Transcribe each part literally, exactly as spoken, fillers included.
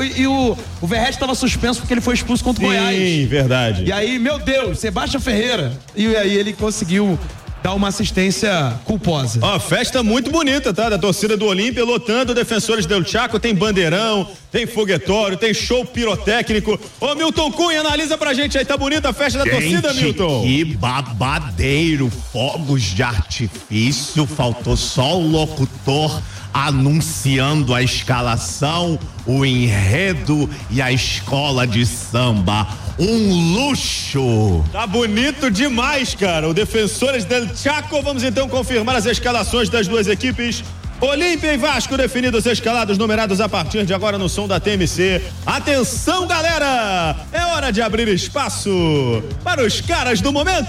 E, e o, o Verratti estava suspenso porque ele foi expulso contra o Sim, Goiás. Sim, verdade. E aí, meu Deus, Sebastião Ferreira. E aí ele conseguiu dar uma assistência culposa. Ó, festa muito bonita, tá? Da torcida do Olímpia, lotando Defensores del Chaco, tem bandeirão, tem foguetório, tem show pirotécnico. Ô, Milton Cunha, analisa pra gente aí, tá bonita a festa da gente, torcida, Milton? Que babadeiro, fogos de artifício, faltou só o locutor anunciando a escalação, o enredo e a escola de samba. Um luxo! Tá bonito demais, cara. O Defensores del Chaco. Vamos então confirmar as escalações das duas equipes. Olímpia e Vasco definidos, escalados, numerados a partir de agora no som da T M C. Atenção, galera! É hora de abrir espaço para os caras do momento.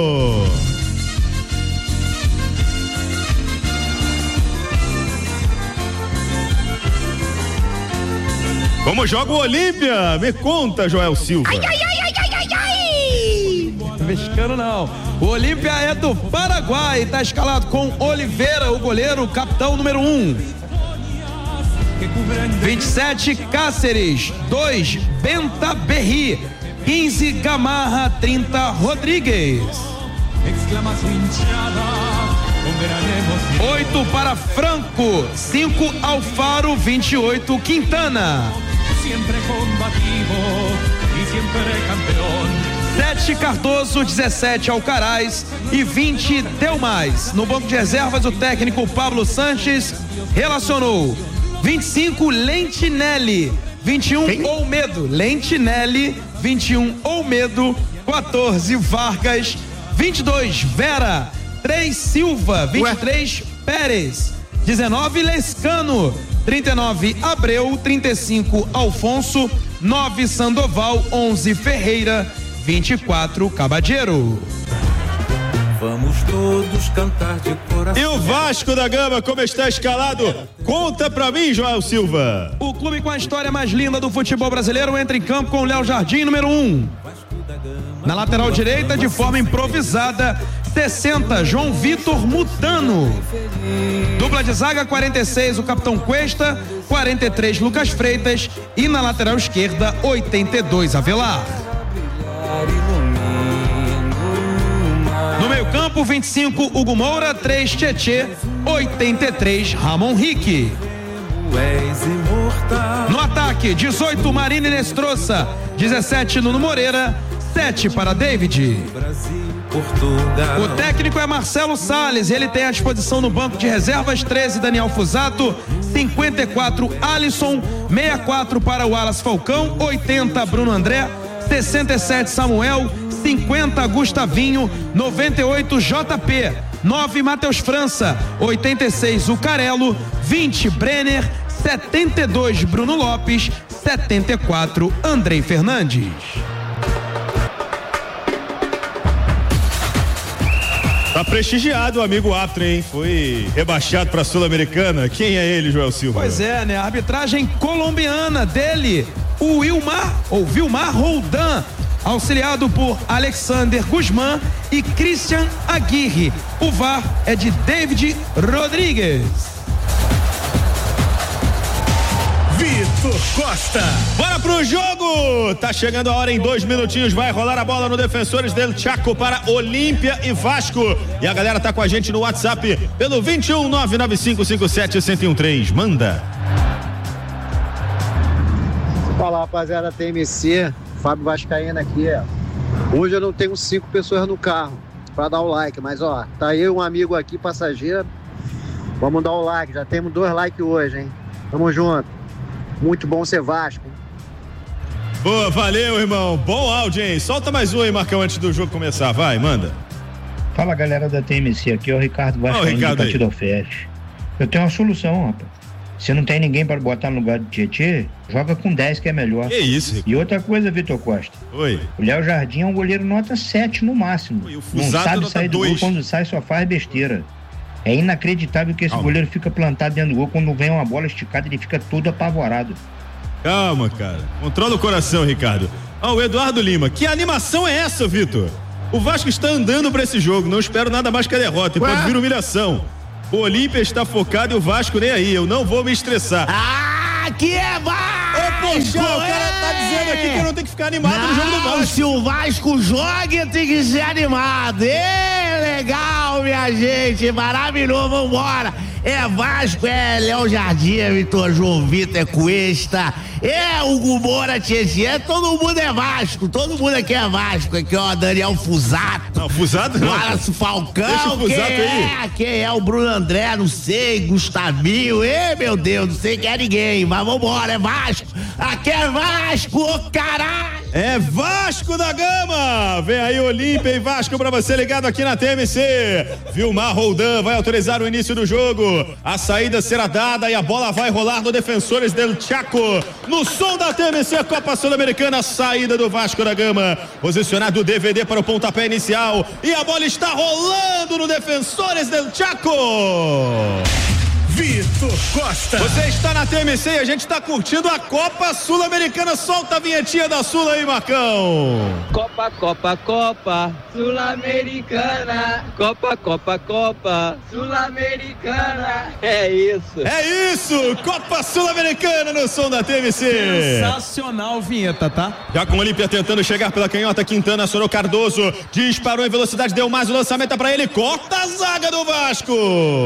Como joga o Olímpia? Me conta, Joel Silva. Ai, ai, ai, ai, ai, ai, ai! Mexicano não. O Olímpia é do Paraguai, tá escalado com Oliveira, o goleiro, o capitão número um. vinte e sete, Cáceres. dois, Benta Berri. quinze, Gamarra. trinta, Rodrigues. oito para Franco. cinco, Alfaro. vinte e oito, Quintana. sete, Cardoso. dezessete, Alcaraz e vinte, Delmais. No banco de reservas, o técnico Pablo Sanches relacionou vinte e cinco, Lentinelli. vinte e um, Quem? Olmedo. Lentinelli. vinte e um, Olmedo. quatorze, Vargas. vinte e dois, Vera. três, Silva. vinte e três, Ué? Pérez. dezenove, Lescano. trinta e nove, Abreu. trinta e cinco, Alfonso. nove, Sandoval. onze, Ferreira. vinte e quatro, Cabadeiro. Vamos todos cantar de coração. E o Vasco da Gama, como está escalado? Conta pra mim, Joel Silva. O clube com a história mais linda do futebol brasileiro entra em campo com o Léo Jardim, número um. Na lateral direita, de forma improvisada, sessenta, João Vitor Mutano. Dupla de zaga, quarenta e seis, o capitão Cuesta. quarenta e três, Lucas Freitas. E na lateral esquerda, oitenta e dois, Avelar. No meio campo, vinte e cinco, Hugo Moura. três, Tietê. oitenta e três, Ramon Rique. No ataque, dezoito, Marina Nestroça. dezessete, Nuno Moreira. sete para David. O técnico é Marcelo Salles, ele tem à disposição no banco de reservas treze, Daniel Fusato. cinquenta e quatro, Alisson. sessenta e quatro para o Wallace Falcão. oitenta, Bruno André. sessenta e sete, Samuel. cinquenta, Gustavinho. noventa e oito, J P. nove, Matheus França. oitenta e seis, o Carelo. vinte, Brenner. setenta e dois, Bruno Lopes. setenta e quatro, Andrei Fernandes. Tá prestigiado o amigo árbitro, hein? Foi rebaixado pra Sul-Americana. Quem é ele, Joel Silva? Pois é, né? A arbitragem colombiana dele, o Wilmar, ou Vilmar Roldan, auxiliado por Alexander Guzmán e Christian Aguirre. O V A R é de David Rodrigues. Vitor Costa. Bora pro jogo! Tá chegando a hora, em dois minutinhos vai rolar a bola no Defensores del Chaco para Olímpia e Vasco. E a galera tá com a gente no WhatsApp pelo vinte e um, nove nove cinco cinco sete, zero um três. Manda. Fala, rapaziada, T M C, Fábio Vascaíno aqui. Hoje eu não tenho cinco pessoas no carro pra dar o like, mas ó, tá eu um amigo aqui, passageiro. Vamos dar o like, já temos dois likes hoje, hein? Tamo junto. Muito bom ser Vasco. Boa, valeu, irmão. Bom áudio, hein? Solta mais um aí, Marcão, antes do jogo começar. Vai, manda. Fala, galera da T M C. Aqui é o Ricardo Vascaíno do Partido Oferta. Eu tenho uma solução, rapaz. Se não tem ninguém para botar no lugar do Tietê, joga com dez, que é melhor. Que isso, Ricardo. E outra coisa, Vitor Costa. Oi. O Léo Jardim é um goleiro nota sete no máximo. Oi, não sabe sair do gol, quando sai só faz besteira. É inacreditável que esse Calma. goleiro fica plantado dentro do gol. Quando vem uma bola esticada, ele fica todo apavorado. Calma, cara. Controla o coração, Ricardo. Ó, oh, o Eduardo Lima. Que animação é essa, Vitor? O Vasco está andando para esse jogo. Não espero nada mais que a derrota. E Ué? pode vir humilhação. O Olímpia está focado e o Vasco nem aí. Eu não vou me estressar. Ah, que é Vasco! Poxa, o cara tá dizendo aqui que eu não tenho que ficar animado não, no jogo do Vasco. Se o Vasco joga, tem que ser animado. É legal, minha gente, maravilhoso, vambora. É Vasco, é Léo Jardim, é Vitor João Vitor, é Cuesta, é Hugo Moura, Tietchan, é, todo mundo é Vasco, todo mundo aqui é Vasco, aqui ó, Daniel Fusato. Não, Fusato não. Wallace Falcão, deixa o Fusato quem é, aí. quem é o Bruno André, não sei, Gustavinho, ê meu Deus, não sei quem é ninguém, mas vambora, é Vasco, aqui é Vasco, ô caralho. É Vasco da Gama! Vem aí Olímpia e Vasco pra você ligado aqui na T M C. Vilmar Roldan vai autorizar o início do jogo. A saída será dada e a bola vai rolar no Defensores del Chaco. No som da T M C Copa Sul-Americana, saída do Vasco da Gama. Posicionado o D V D para o pontapé inicial. E a bola está rolando no Defensores del Chaco. Vitor Costa. Você está na T M C e a gente está curtindo a Copa Sul-Americana. Solta a vinhetinha da Sul aí, Marcão. Copa, Copa, Copa Sul-Americana. Copa, Copa, Copa Sul-Americana. É isso. É isso, Copa Sul-Americana no som da T M C. Sensacional vinheta, tá? Já com o Olímpia tentando chegar pela canhota, Quintana acionou Cardoso, disparou em velocidade, deu mais o lançamento é pra ele, corta a zaga do Vasco.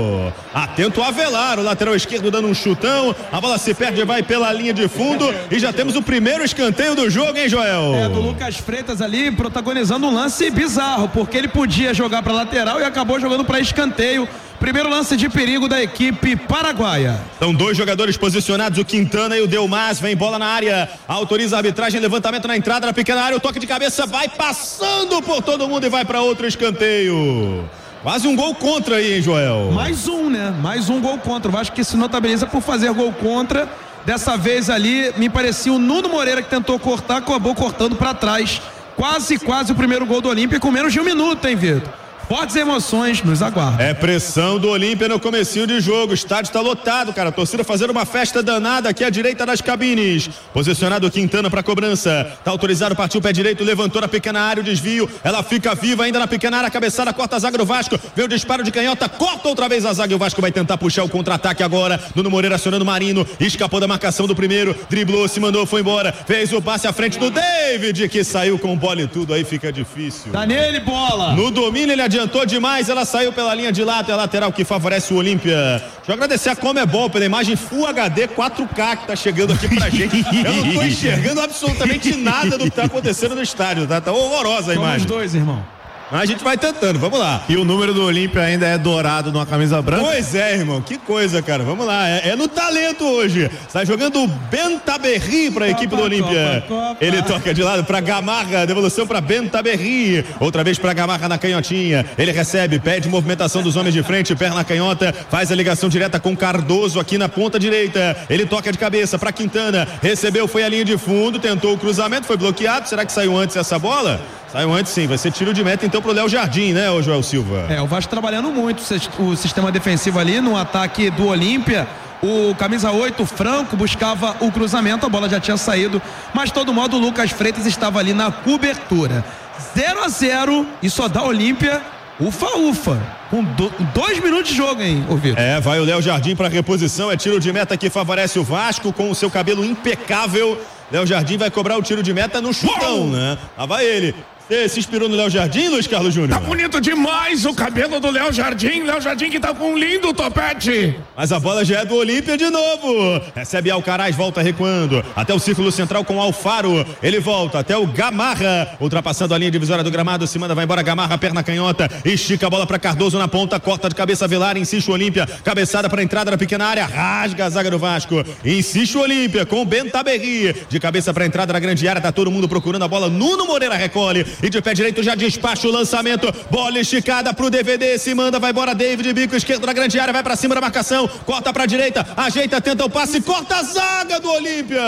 Atento a Avelar. O lateral esquerdo dando um chutão, a bola se perde, vai pela linha de fundo e já temos o primeiro escanteio do jogo, hein, Joel? É, do Lucas Freitas ali protagonizando um lance bizarro, porque ele podia jogar para lateral e acabou jogando para escanteio. Primeiro lance de perigo da equipe paraguaia. São dois jogadores posicionados, o Quintana e o Delmas, vem bola na área, autoriza a arbitragem, levantamento na entrada, na pequena área, o toque de cabeça vai passando por todo mundo e vai para outro escanteio. Quase um gol contra aí, hein, Joel? Mais um, né? Mais um gol contra. O Vasco que se notabiliza por fazer gol contra. Dessa vez ali, me parecia o Nuno Moreira que tentou cortar, acabou cortando pra trás. Quase, quase o primeiro gol do Olímpia com menos de um minuto, hein, Vitor? Fortes emoções nos aguardam. É pressão do Olímpia no comecinho de jogo. O estádio está lotado, cara. A torcida fazendo uma festa danada aqui à direita das cabines. Posicionado o Quintana para cobrança. Tá autorizado, partiu o pé direito, levantou na pequena área o desvio. Ela fica viva ainda na pequena área, cabeçada, corta a zaga do Vasco. Vem o disparo de canhota, corta outra vez a zaga e o Vasco vai tentar puxar o contra-ataque agora. Nuno Moreira acionando o Marino. Escapou da marcação do primeiro. Driblou, se mandou, foi embora. Fez o passe à frente do David, que saiu com bola e tudo. Aí fica difícil. Tá nele, bola. No domínio ele adiantou adiantou demais, ela saiu pela linha de lado, é a lateral que favorece o Olímpia. Deixa eu agradecer a Comebol pela imagem Full H D quatro K que tá chegando aqui pra gente. Eu não tô enxergando absolutamente nada do que tá acontecendo no estádio, tá? Tá horrorosa a imagem. Somos dois, irmão. Mas a gente vai tentando, vamos lá. E o número do Olímpia ainda é dourado numa camisa branca? Pois é, irmão, que coisa, cara. Vamos lá, é, é no talento hoje. Está jogando o Bentaberri para a equipe do Olímpia. Ele toca de lado para Gamarra, devolução para Bentaberri. Outra vez para Gamarra na canhotinha. Ele recebe, pede movimentação dos homens de frente, perna canhota, faz a ligação direta com Cardoso aqui na ponta direita. Ele toca de cabeça para Quintana, recebeu, foi a linha de fundo, tentou o cruzamento, foi bloqueado. Será que saiu antes essa bola? Saiu antes sim, vai ser tiro de meta então pro Léo Jardim, né, ô Joel Silva? É, o Vasco trabalhando muito o sistema defensivo ali no ataque do Olímpia. O camisa oito, Franco, buscava o cruzamento, a bola já tinha saído, mas de todo modo o Lucas Freitas estava ali na cobertura. zero a zero e só dá Olímpia ufa-ufa, com do, dois minutos de jogo, hein, ô Vitor? É, vai o Léo Jardim para reposição, é tiro de meta que favorece o Vasco com o seu cabelo impecável. Léo Jardim vai cobrar o tiro de meta no chutão, né? Lá vai ele. Você se inspirou no Léo Jardim, Luiz Carlos Júnior? Tá bonito demais o cabelo do Léo Jardim. Léo Jardim que tá com um lindo topete. Mas a bola já é do Olímpia de novo. Recebe Alcaraz, volta recuando. Até o círculo central com Alfaro. Ele volta até o Gamarra. Ultrapassando a linha divisória do gramado. Se manda, vai embora Gamarra, perna canhota. Estica a bola pra Cardoso na ponta. Corta de cabeça Velar, insiste o Olímpia. Cabeçada pra entrada na pequena área. Rasga a zaga do Vasco. Insiste o Olímpia com Bentaberri. De cabeça pra entrada na grande área. Tá todo mundo procurando a bola. Nuno Moreira recolhe. E de pé direito já despacha o lançamento. Bola esticada pro D V D. Se manda, vai embora David. Bico esquerdo na grande área. Vai pra cima da marcação. Corta pra direita. Ajeita, tenta o passe. Corta a zaga do Olímpia.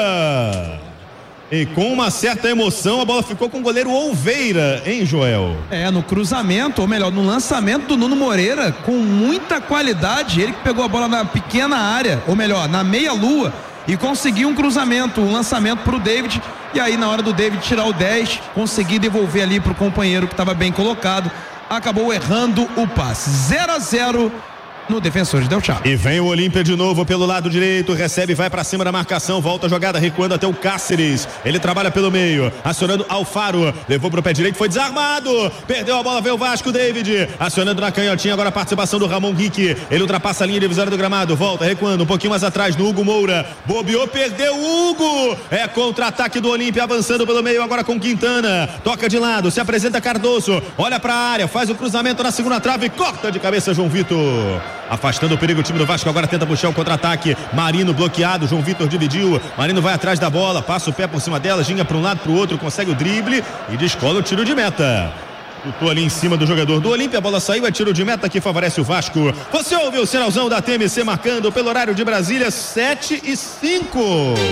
E com uma certa emoção, a bola ficou com o goleiro Olveira, hein, Joel? É, no cruzamento, ou melhor, no lançamento do Nuno Moreira, com muita qualidade. Ele que pegou a bola na pequena área, ou melhor, na meia-lua, e conseguiu um cruzamento, um lançamento pro David. E aí, na hora do David tirar o dez, conseguir devolver ali pro companheiro que estava bem colocado, acabou errando o passe. zero a zero no Defensores del Chaco. E vem o Olímpia de novo pelo lado direito, recebe, vai pra cima da marcação, volta a jogada, recuando até o Cáceres. Ele trabalha pelo meio, acionando Alfaro, levou pro pé direito, foi desarmado, perdeu a bola, veio o Vasco, David, acionando na canhotinha, agora a participação do Ramon Rick, ele ultrapassa a linha divisória do gramado, volta, recuando, um pouquinho mais atrás, no Hugo Moura, bobeou, perdeu o Hugo, é contra-ataque do Olímpia, avançando pelo meio, agora com Quintana, toca de lado, se apresenta Cardoso, olha pra área, faz o cruzamento na segunda trave, corta de cabeça João Vitor. Afastando o perigo, o time do Vasco agora tenta puxar o contra-ataque. Marino bloqueado, João Vitor dividiu. Marino vai atrás da bola, passa o pé por cima dela, ginga para um lado, para o outro, consegue o drible e descola o tiro de meta. Lutou ali em cima do jogador do Olímpia, a bola saiu, é tiro de meta que favorece o Vasco. Você ouve o sinalzão da T M C marcando pelo horário de Brasília, sete e cinco.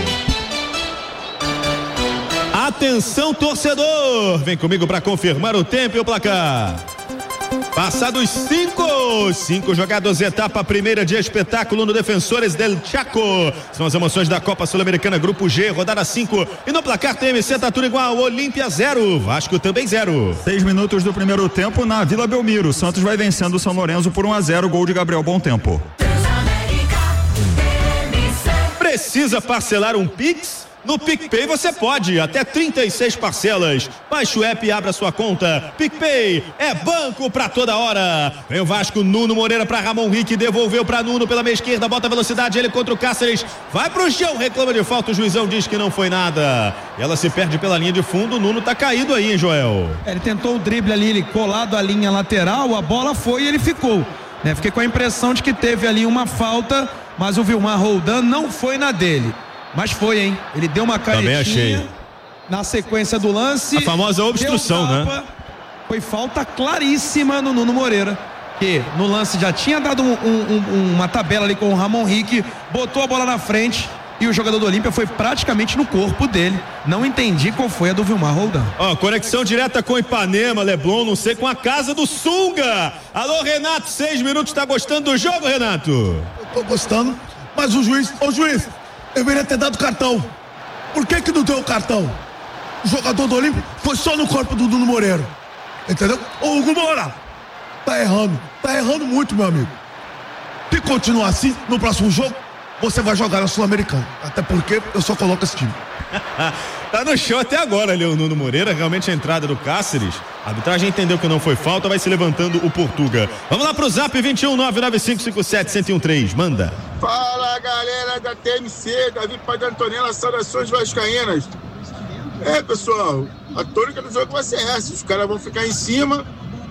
Atenção, torcedor! Vem comigo para confirmar o tempo e o placar. Passados cinco, cinco jogados, etapa primeira de espetáculo no Defensores del Chaco. São as emoções da Copa Sul-Americana, Grupo G, rodada cinco. E no placar T M C tá tudo igual, Olímpia zero, Vasco também zero. Seis minutos do primeiro tempo na Vila Belmiro. Santos vai vencendo o São Lourenço por um a zero, gol de Gabriel Bom Tempo. Precisa parcelar um Pix? No PicPay você pode, até trinta e seis parcelas. Baixe o app e abra sua conta. PicPay é banco pra toda hora. Vem o Vasco, Nuno Moreira pra Ramon Rick, devolveu pra Nuno pela meia esquerda, bota a velocidade, ele contra o Cáceres, vai pro chão, reclama de falta, o juizão diz que não foi nada. Ela se perde pela linha de fundo, o Nuno tá caído aí, hein, Joel? É, ele tentou o drible ali, ele colado à linha lateral, a bola foi e ele ficou. Né? Fiquei com a impressão de que teve ali uma falta, mas o Vilmar Roldan não foi na dele. Mas foi, hein? Ele deu uma caretinha na sequência do lance. A famosa obstrução, né? Foi falta claríssima no Nuno Moreira, que no lance já tinha dado um, um, uma tabela ali com o Ramon Rick, botou a bola na frente e o jogador do Olímpia foi praticamente no corpo dele. Não entendi qual foi a do Vilmar Roldan. Ó, conexão direta com Ipanema, Leblon, não sei, com a casa do Sunga. Alô, Renato, seis minutos, tá gostando do jogo, Renato? Eu tô gostando, mas o juiz, ô juiz, deveria ter dado cartão. Por que que não deu o cartão? O jogador do Olímpia foi só no corpo do Nuno Moreira. Entendeu? Ô Hugo Moura, tá errando, tá errando muito, meu amigo. Se continuar assim, no próximo jogo, você vai jogar na Sul-Americana. Até porque eu só coloco esse time. Tá no show até agora ali o Nuno Moreira, realmente a entrada do Cáceres. A arbitragem entendeu que não foi falta, vai se levantando o Portuga. Vamos lá pro Zap vinte e um nove nove cinco cinco sete um zero um três, manda. Fala galera da T M C, Davi Padre Antonella, saudações vascaínas. É pessoal, a tônica do jogo vai ser essa, os caras vão ficar em cima,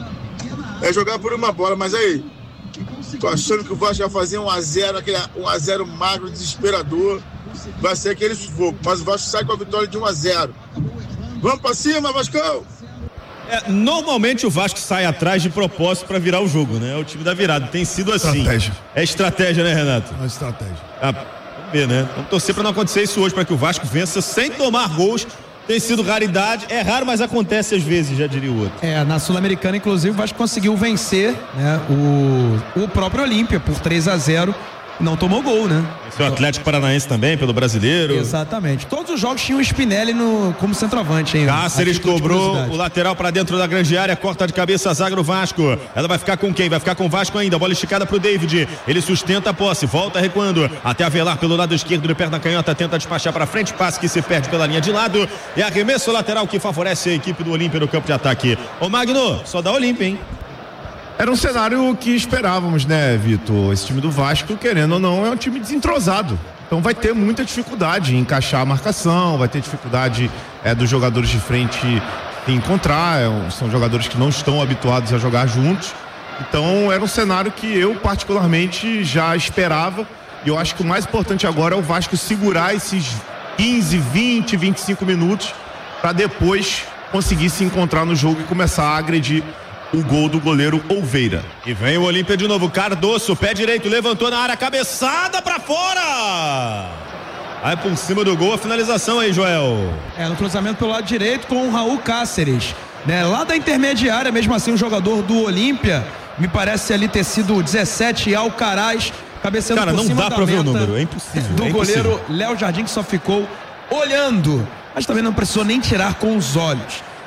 é jogar por uma bola, mas aí, tô achando que o Vasco vai fazer um a zero, aquele um a zero magro, desesperador, vai ser aquele sufoco, mas o Vasco sai com a vitória de um a zero. Vamos pra cima, Vascão! É, normalmente o Vasco sai atrás de propósito para virar o jogo, né? É o time da virada, tem sido assim. Estratégia. É estratégia, né, Renato? É estratégia. Ah, vamos ver, né? Vamos torcer para não acontecer isso hoje, para que o Vasco vença sem tomar gols. Tem sido raridade, é raro, mas acontece às vezes, já diria o outro. É, na Sul-Americana, inclusive, o Vasco conseguiu vencer, né, o, o próprio Olímpia por três a zero. Não tomou gol, né? Esse é o Atlético Paranaense também, pelo Brasileiro. Exatamente. Todos os jogos tinham o Spinelli no, como centroavante, hein? Cáceres cobrou o lateral para dentro da grande área, corta de cabeça a zaga do Vasco. Ela vai ficar com quem? Vai ficar com o Vasco ainda. Bola esticada pro David. Ele sustenta a posse, volta recuando até Avelar pelo lado esquerdo de perna canhota, tenta despachar para frente, passe que se perde pela linha de lado. É arremesso lateral que favorece a equipe do Olímpia no campo de ataque. Ô Magno, só dá Olímpia, hein? Era um cenário que esperávamos, né, Vitor? Esse time do Vasco, querendo ou não, é um time desentrosado. Então vai ter muita dificuldade em encaixar a marcação, vai ter dificuldade é, dos jogadores de frente se encontrar. É, são jogadores que não estão habituados a jogar juntos. Então era um cenário que eu particularmente já esperava. E eu acho que o mais importante agora é o Vasco segurar esses quinze, vinte, vinte e cinco minutos para depois conseguir se encontrar no jogo e começar a agredir o gol do goleiro Oliveira. E vem o Olímpia de novo, Cardoso, pé direito, levantou na área, cabeçada pra fora! Vai por cima do gol, a finalização aí, Joel. É, no cruzamento pelo lado direito com o Raul Cáceres, né? Lá da intermediária, mesmo assim, um jogador do Olímpia, me parece ali ter sido dezessete, Alcaraz, cabeceando Cara, por cima da da meta. Cara, não dá pra ver o número, é impossível. Do é goleiro Léo Jardim, que só ficou olhando, mas também não precisou nem tirar com os olhos.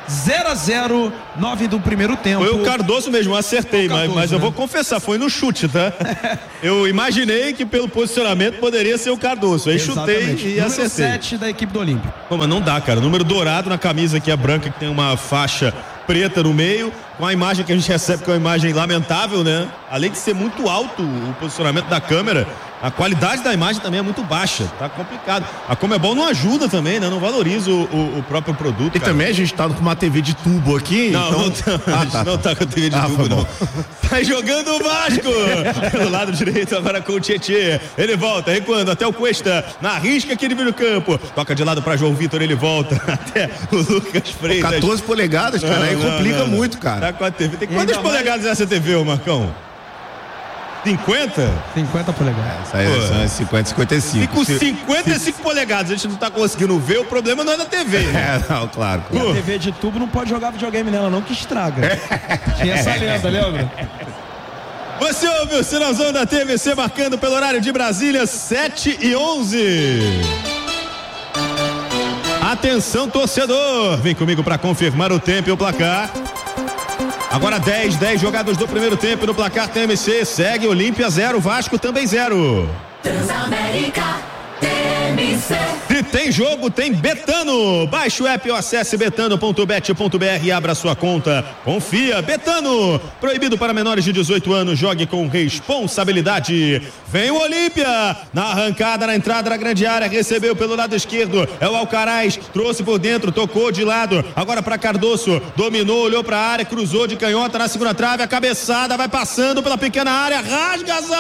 zero a zero, nove do primeiro tempo. Foi o Cardoso mesmo, eu acertei, Cardoso, mas, mas eu né? vou confessar, foi no chute, tá? Eu imaginei que pelo posicionamento poderia ser o Cardoso, aí Exatamente. chutei e Número acertei. sete da equipe do Olímpia. Pô, mas não dá, cara, número dourado na camisa aqui, a branca, que tem uma faixa preta no meio, com a imagem que a gente recebe, que é uma imagem lamentável, né? Além de ser muito alto o posicionamento da câmera, a qualidade da imagem também é muito baixa, tá complicado. A Conmebol não ajuda também, né? Não valoriza o, o, o próprio produto. E cara. Também a gente tá com uma T V de tubo aqui. Não, então... não, tá, ah, a gente tá, não tá com a T V de ah, tubo, não. Tá jogando o Vasco! Pelo lado direito agora com o Tietê. Ele volta, recuando até o Cuesta. Na risca que divide o campo. Toca de lado pra João Vitor, ele volta até o Lucas Freitas. quatorze polegadas, cara, não, aí não, complica não, muito, cara. Tá com a T V. Tem quantas polegadas mais... essa T V, ô Marcão? cinquenta? cinquenta polegadas. Essa aí são cinquenta, cinquenta e cinco. E com cinquenta e cinco polegadas, a gente não tá conseguindo ver, o problema não é da T V. Né? É, não, claro. claro. E a T V de tubo não pode jogar videogame nela, não, que estraga. Tinha essa lenda, lembra? Você ouve o sinalzão da T M C marcando pelo horário de Brasília, sete e onze. Atenção, torcedor. Vem comigo para confirmar o tempo e o placar. Agora dez, dez jogados do primeiro tempo no placar T M C. Segue Olímpia zero, Vasco também zero. Transamérica T M C. Se tem jogo, tem Betano. Baixe o app ou acesse betano ponto bet ponto br e abra sua conta. Confia, Betano. Proibido para menores de dezoito anos. Jogue com responsabilidade. Vem o Olímpia. Na arrancada, na entrada da grande área. Recebeu pelo lado esquerdo. É o Alcaraz. Trouxe por dentro, tocou de lado. Agora para Cardoso. Dominou, olhou para a área, cruzou de canhota na segunda trave. A cabeçada vai passando pela pequena área. Rasga a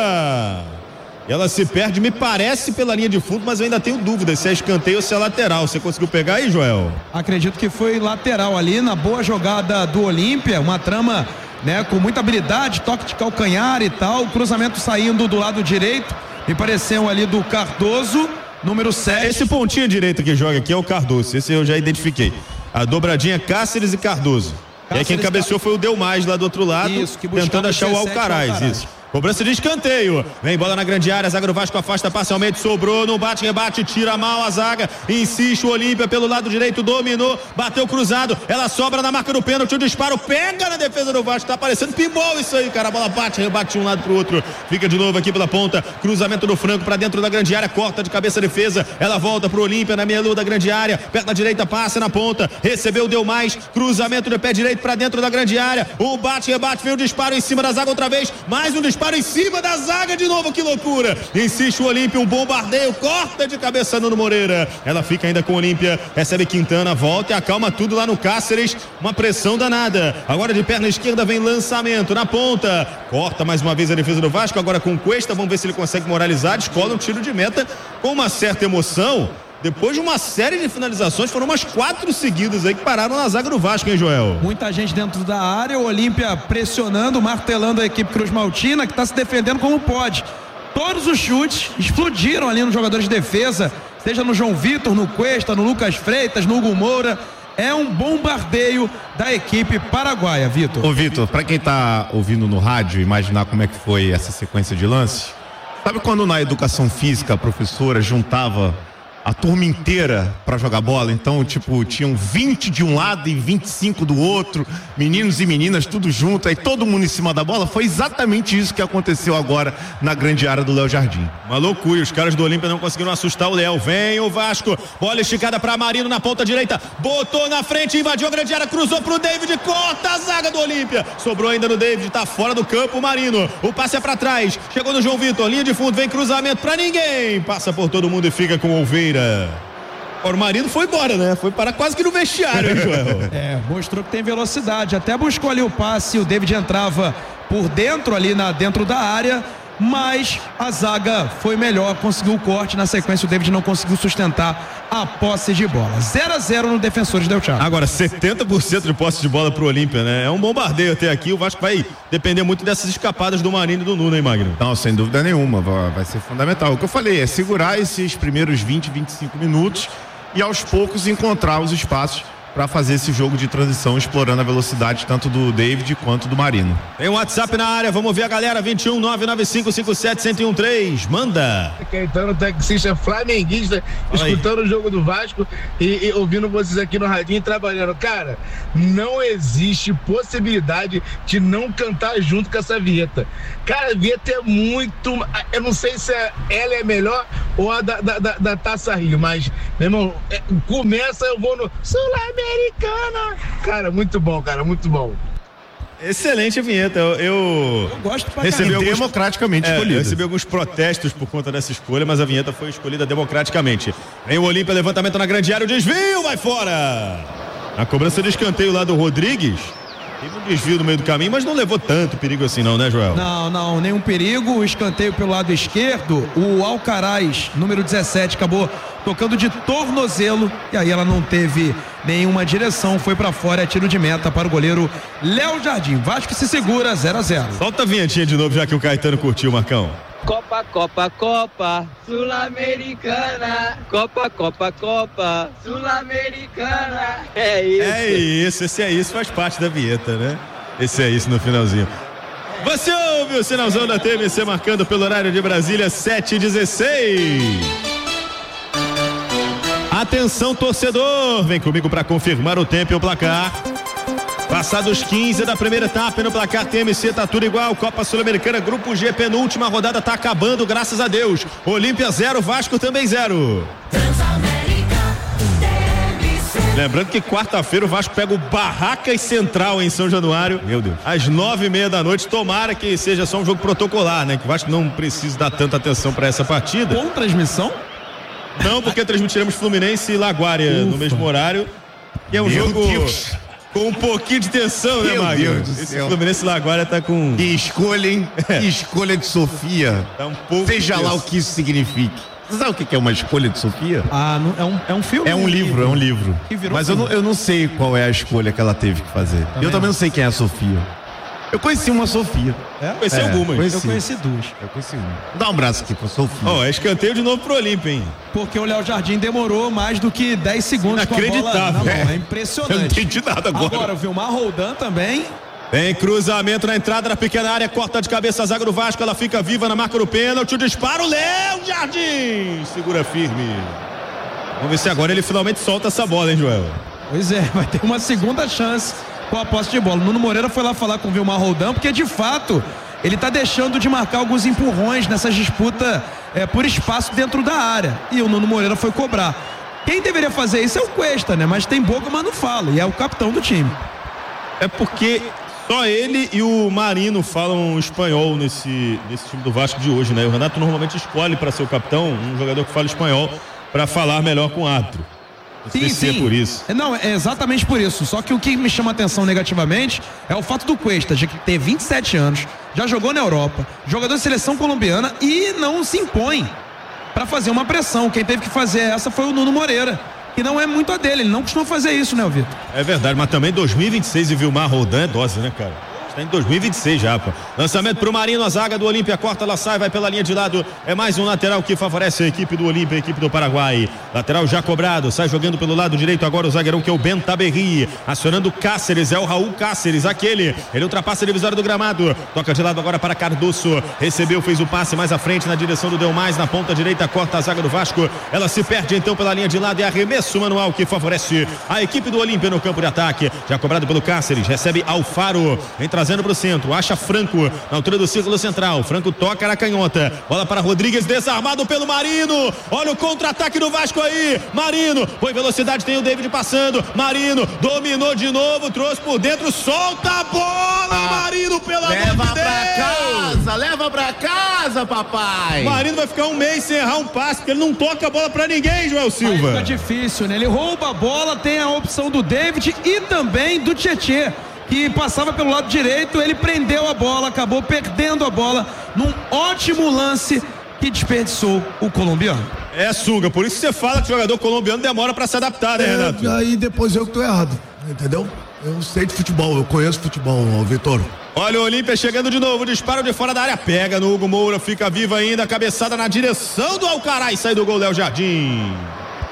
zaga. E ela se perde, me parece, pela linha de fundo, mas eu ainda tenho dúvida se é escanteio ou se é lateral. Você conseguiu pegar aí, Joel? Acredito que foi lateral ali, na boa jogada do Olímpia, uma trama, né, com muita habilidade, toque de calcanhar e tal, o cruzamento saindo do lado direito, me pareceu ali do Cardoso, número sete. Esse pontinho direito que joga aqui é o Cardoso, esse eu já identifiquei. A dobradinha Cáceres e Cardoso. Cáceres, e aí quem cabeceou foi o Delmais lá do outro lado, isso, que tentando achar o Alcaraz, Alcaraz, isso. Cobrança de escanteio. Vem bola na grande área. A zaga do Vasco afasta parcialmente. Sobrou no bate-rebate. Tira mal a zaga. Insiste o Olímpia pelo lado direito. Dominou. Bateu cruzado. Ela sobra na marca do pênalti. O disparo pega na defesa do Vasco. Tá parecendo pinball isso aí, cara. A bola bate, rebate de um lado pro outro. Fica de novo aqui pela ponta. Cruzamento do Franco pra dentro da grande área. Corta de cabeça a defesa. Ela volta pro Olímpia na meia lua da grande área. Perna direita passa na ponta. Recebeu, deu mais. Cruzamento de pé direito pra dentro da grande área. O bate-rebate. Vem o disparo em cima da zaga outra vez. Mais um disparo em cima da zaga de novo, que loucura. Insiste o Olímpia, um bombardeio, corta de cabeça Nuno Moreira. Ela fica ainda com o Olímpia, recebe Quintana, volta e acalma tudo lá no Cáceres, uma pressão danada. Agora de perna esquerda vem lançamento na ponta, corta mais uma vez a defesa do Vasco, agora com Cuesta, vamos ver se ele consegue moralizar, descola um tiro de meta com uma certa emoção. Depois de uma série de finalizações, foram umas quatro seguidas aí que pararam na zaga do Vasco, hein, Joel? Muita gente dentro da área, o Olímpia pressionando, martelando a equipe Cruz Maltina, que está se defendendo como pode. Todos os chutes explodiram ali nos jogadores de defesa, seja no João Vitor, no Cuesta, no Lucas Freitas, no Hugo Moura. É um bombardeio da equipe paraguaia, Vitor. Ô, Vitor, pra quem tá ouvindo no rádio, imaginar como é que foi essa sequência de lances, sabe quando na educação física a professora juntava a turma inteira pra jogar bola? Então, tipo, tinham vinte de um lado e vinte e cinco do outro, meninos e meninas tudo junto, aí todo mundo em cima da bola. Foi exatamente isso que aconteceu agora na grande área do Léo Jardim. Uma loucura, os caras do Olímpia não conseguiram assustar o Léo. Vem o Vasco, bola esticada pra Marino na ponta direita, botou na frente, invadiu a grande área, cruzou pro David, corta a zaga do Olímpia. Sobrou ainda no David, tá fora do campo o Marino. O passe é pra trás, chegou no João Vitor, linha de fundo, vem cruzamento pra ninguém. Passa por todo mundo e fica com o Olveira. O Marino foi embora, né? Foi para quase que no vestiário, hein, Joel? É, mostrou que tem velocidade. Até buscou ali o passe, o David entrava por dentro ali na, dentro da área, mas a zaga foi melhor, conseguiu o corte. Na sequência o David não conseguiu sustentar a posse de bola. zero a zero no Defensores del Chaco. Agora setenta por cento de posse de bola pro Olímpia, né? É um bombardeio até aqui. O Vasco vai depender muito dessas escapadas do Marino e do Nuno, hein, Magno? Não, sem dúvida nenhuma, vai ser fundamental. O que eu falei é segurar esses primeiros vinte, vinte e cinco minutos e aos poucos encontrar os espaços para fazer esse jogo de transição, explorando a velocidade tanto do David quanto do Marino. Tem um WhatsApp na área, vamos ver a galera, vinte e um, nove nove cinco cinco sete, zero um três, manda. Caetano, taxista flamenguista, Fala escutando aí. O jogo do Vasco e, e ouvindo vocês aqui no radinho trabalhando. Cara, não existe possibilidade de não cantar junto com essa vinheta. Cara, a vinheta é muito, eu não sei se é, ela é melhor ou a da, da, da, da Taça Rio, mas, meu irmão, é, começa, eu vou no Sul-Americana. Cara, muito bom, cara, muito bom. Excelente vinheta. Eu, eu, eu gosto pra recebi caramba. alguns, democraticamente é, escolhida. Eu recebi alguns protestos por conta dessa escolha, mas a vinheta foi escolhida democraticamente. Vem o Olímpia, levantamento na grande área, o desvio, vai fora! A cobrança de escanteio lá do Rodrigues. Teve um desvio no meio do caminho, mas não levou tanto perigo assim não, né, Joel? Não, não, nenhum perigo. O escanteio pelo lado esquerdo, o Alcaraz, número dezessete, acabou tocando de tornozelo e aí ela não teve nenhuma direção, foi pra fora, é tiro de meta para o goleiro Léo Jardim. Vasco se segura, zero a zero. Solta a vinhetinha de novo, já que o Caetano curtiu, Marcão. Copa, Copa, Copa, Sul-Americana. Copa, Copa, Copa, Sul-Americana. É isso. É isso, esse é isso, faz parte da vinheta, né? Esse é isso no finalzinho. Você ouve o sinalzão da T M C marcando pelo horário de Brasília, sete e dezesseis. Atenção, torcedor, vem comigo para confirmar o tempo e o placar. Passados quinze da primeira etapa, no placar T M C tá tudo igual. Copa Sul-Americana, Grupo G, penúltima rodada tá acabando, graças a Deus. Olímpia zero, Vasco também zero. Lembrando que quarta-feira o Vasco pega o Barracas Central em São Januário. Meu Deus. Às nove e meia da noite. Tomara que seja só um jogo protocolar, né? Que o Vasco não precise dar tanta atenção para essa partida. Com transmissão? Não, porque transmitiremos Fluminense e Laguária Ufa. no mesmo horário. Que é um Meu jogo Deus. com um pouquinho de tensão, Meu né, Magno? Deus do Esse céu. Fluminense e Laguária tá com... Que escolha, hein? Que escolha de Sofia. Tá um pouco Seja lá tenso. o que isso signifique. Você sabe o que é uma escolha de Sofia? Ah, não, é, um, é um filme? É um livro, é um livro. Que virou Mas eu filme. não, eu não sei qual é a escolha que ela teve que fazer. Também eu também não. não sei quem é a Sofia. Eu conheci uma Sofia. É? Conheci algumas. Conheci. Eu conheci duas. Eu conheci uma. Dá um abraço aqui pra Sofia. Ó, é escanteio de novo pro Olímpia, hein? Porque o Léo Jardim demorou mais do que dez segundos com a bola Inacreditável. na mão. É. É Eu não impressionante. entendi nada agora. Agora, o Vilmar Roldan também. Tem cruzamento na entrada da pequena área, corta de cabeça a zaga do Vasco, ela fica viva na marca do pênalti, o disparo, Léo Jardim segura firme. Vamos ver se agora ele finalmente solta essa bola, hein, Joel? Pois é, vai ter uma segunda chance com a posse de bola. Nuno Moreira foi lá falar com o Vilmar Roldan, porque de fato ele tá deixando de marcar alguns empurrões nessas disputas é, por espaço dentro da área. E o Nuno Moreira foi cobrar. Quem deveria fazer isso é o Cuesta, né? Mas tem boca, mas não fala. E é o capitão do time. É porque só ele e o Marino falam espanhol nesse, nesse time do Vasco de hoje, né? O Renato normalmente escolhe para ser o capitão um jogador que fala espanhol para falar melhor com o árbitro. Não sei Sim, se é sim. por isso. É, Não, é exatamente por isso. Só que o que me chama atenção negativamente é o fato do Cuesta de ter vinte e sete anos, já jogou na Europa, jogador de seleção colombiana e não se impõe para fazer uma pressão. Quem teve que fazer essa foi o Nuno Moreira, que não é muito a dele, ele não costuma fazer isso, né, Vitor? É verdade, mas também dois mil e vinte e seis e Vilmar Roldan é dose, né, cara? Está em dois mil e vinte e seis já, pô. Lançamento pro Marino, a zaga do Olímpia corta, ela sai, vai pela linha de lado. É mais um lateral que favorece a equipe do Olímpia, a equipe do Paraguai. Lateral já cobrado, sai jogando pelo lado direito agora o zagueirão que é o Bentaberri. Acionando o Cáceres, é o Raul Cáceres, aquele. Ele ultrapassa a divisória do gramado. Toca de lado agora para Cardoso. Recebeu, fez o passe mais à frente na direção do Delmais, na ponta direita, corta a zaga do Vasco. Ela se perde então pela linha de lado e arremesso manual que favorece a equipe do Olímpia no campo de ataque. Já cobrado pelo Cáceres, recebe Alfaro. Vem trazendo para o centro, acha Franco na altura do círculo central. Franco toca na canhota, bola para Rodrigues, desarmado pelo Marino. Olha o contra-ataque do Vasco aí. Marino, foi velocidade, tem o David passando. Marino dominou de novo, trouxe por dentro, solta a bola, ah, Marino, pelo amor de Deus. Leva pra casa, leva pra casa, papai. Marino vai ficar um mês sem errar um passe, porque ele não toca a bola pra ninguém, Joel Silva. Aí fica difícil, né? Ele rouba a bola, tem a opção do David e também do Tietê, que passava pelo lado direito, ele prendeu a bola, acabou perdendo a bola num ótimo lance que desperdiçou o colombiano. É, Sunga, por isso você fala que o jogador colombiano demora pra se adaptar, né, é, Renato? Aí depois eu que tô errado, entendeu? Eu sei de futebol, eu conheço futebol, Vitor. Olha o Olímpia chegando de novo, disparo de fora da área, pega no Hugo Moura, fica viva ainda, cabeçada na direção do Alcaraz, sai do gol Léo Jardim.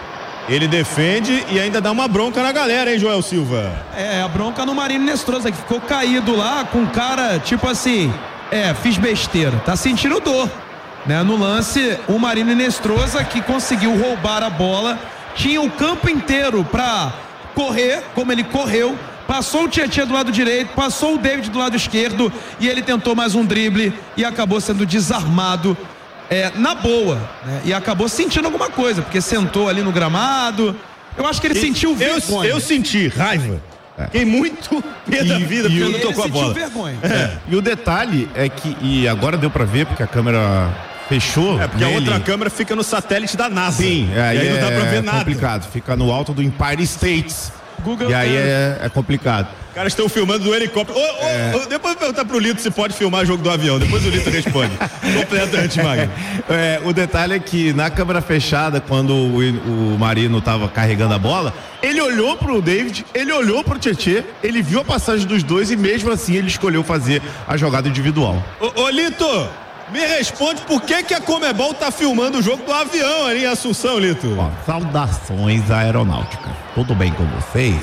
Ele defende e ainda dá uma bronca na galera, hein, Joel Silva? É, a bronca no Marino Nestrosa, que ficou caído lá com um cara, tipo assim, é, fiz besteira, tá sentindo dor, né? No lance, o Marino Nestrosa, que conseguiu roubar a bola, tinha o campo inteiro pra correr, como ele correu, passou o Tietchan do lado direito, passou o David do lado esquerdo e ele tentou mais um drible e acabou sendo desarmado. É, na boa, né? E acabou sentindo alguma coisa, porque sentou ali no gramado. Eu acho que ele e, sentiu vergonha. Eu, eu senti raiva. É. Fiquei muito pé da vida porque ele tocou a bola. Vergonha. É. É. E o detalhe é que, e agora deu pra ver porque a câmera fechou. É, porque nele. a outra câmera fica no satélite da NASA. Sim, é, e aí é, não dá pra ver nada. É complicado, fica no alto do Empire State. Google e aí é, é complicado. Os caras estão filmando do helicóptero. Ô, é. ô, ô, depois eu vou perguntar pro Lito se pode filmar jogo do avião. Depois o Lito responde. Completamente, Magno. É, o detalhe é que na câmera fechada, quando o, o Marino tava carregando a bola, ele olhou pro David, ele olhou pro Tietchan, ele viu a passagem dos dois e mesmo assim ele escolheu fazer a jogada individual. Ô, ô Lito, me responde por que que a Comebol tá filmando o jogo do avião ali em Assunção, Lito? Ó, saudações à aeronáutica. Tudo bem com vocês?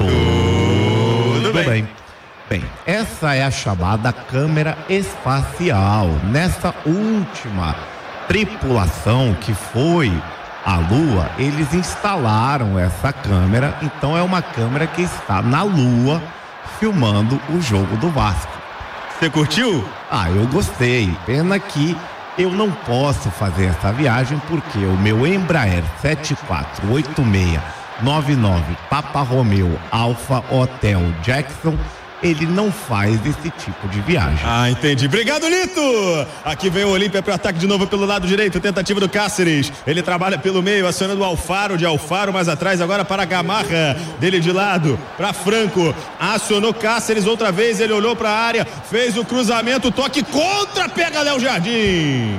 Tudo, Tudo bem. bem. Bem, essa é a chamada câmera espacial. Nessa última tripulação que foi à Lua, eles instalaram essa câmera. Então é uma câmera que está na Lua filmando o jogo do Vasco. Você curtiu? Ah, eu gostei. Pena que eu não posso fazer essa viagem porque o meu Embraer sete quatro oito seis nove nove Papa Romeo Alfa Hotel Jackson, ele não faz esse tipo de viagem. Ah, entendi. Obrigado, Lito! Aqui vem o Olímpia para o ataque de novo pelo lado direito, tentativa do Cáceres. Ele trabalha pelo meio, acionando o Alfaro, de Alfaro mais atrás, agora para Gamarra, dele de lado, para Franco. Acionou Cáceres outra vez, ele olhou para a área, fez o cruzamento, toque contra, pega Léo Jardim.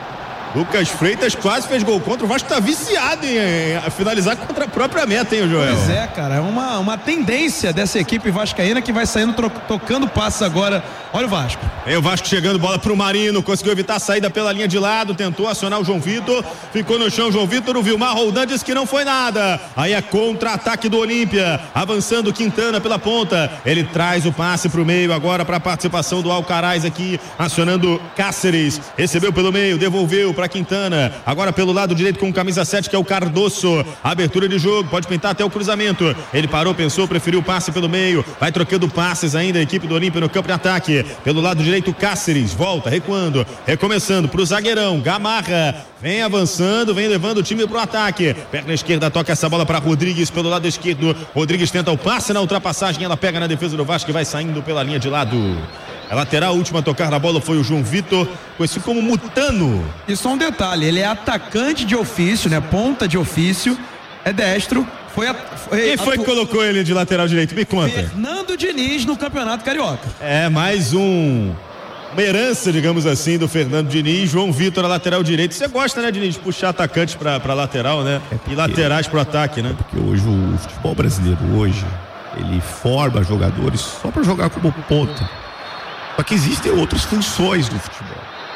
Lucas Freitas quase fez gol contra. O Vasco tá viciado em, em finalizar contra a própria meta, hein, Joel? Pois é, cara. É uma, uma tendência dessa equipe vascaína que vai saindo tro- tocando passes agora. Olha o Vasco. É o Vasco chegando, bola pro Marino. Conseguiu evitar a saída pela linha de lado. Tentou acionar o João Vitor. Ficou no chão o João Vitor. O Vilmar Roldan disse que não foi nada. Aí é contra-ataque do Olímpia. Avançando Quintana pela ponta. Ele traz o passe pro meio agora para a participação do Alcaraz aqui. Acionando Cáceres. Recebeu pelo meio, devolveu para Quintana, agora pelo lado direito com camisa sete, que é o Cardoso. Abertura de jogo, pode pintar até o cruzamento. Ele parou, pensou, preferiu o passe pelo meio. Vai trocando passes ainda a equipe do Olímpia no campo de ataque. Pelo lado direito, Cáceres, volta, recuando, recomeçando pro zagueirão, Gamarra. Vem avançando, vem levando o time pro ataque. Perna esquerda, toca essa bola para Rodrigues pelo lado esquerdo. Rodrigues tenta o passe na ultrapassagem, ela pega na defesa do Vasco e vai saindo pela linha de lado. A lateral, última a tocar na bola foi o João Vitor, conhecido como Mutano. E só um detalhe, ele é atacante de ofício, né? Ponta de ofício, é destro. Foi a, foi Quem foi atu... que colocou ele de lateral direito? Me conta. Fernando Diniz no Campeonato Carioca. É, mais um... uma herança, digamos assim, do Fernando Diniz. João Vitor, a lateral direito. Você gosta, né, Diniz, de puxar atacantes pra, pra lateral, né? É porque, e laterais pro ataque, né? É porque hoje o futebol brasileiro, hoje, ele forma jogadores só pra jogar como ponta. Só que existem outras funções do futebol.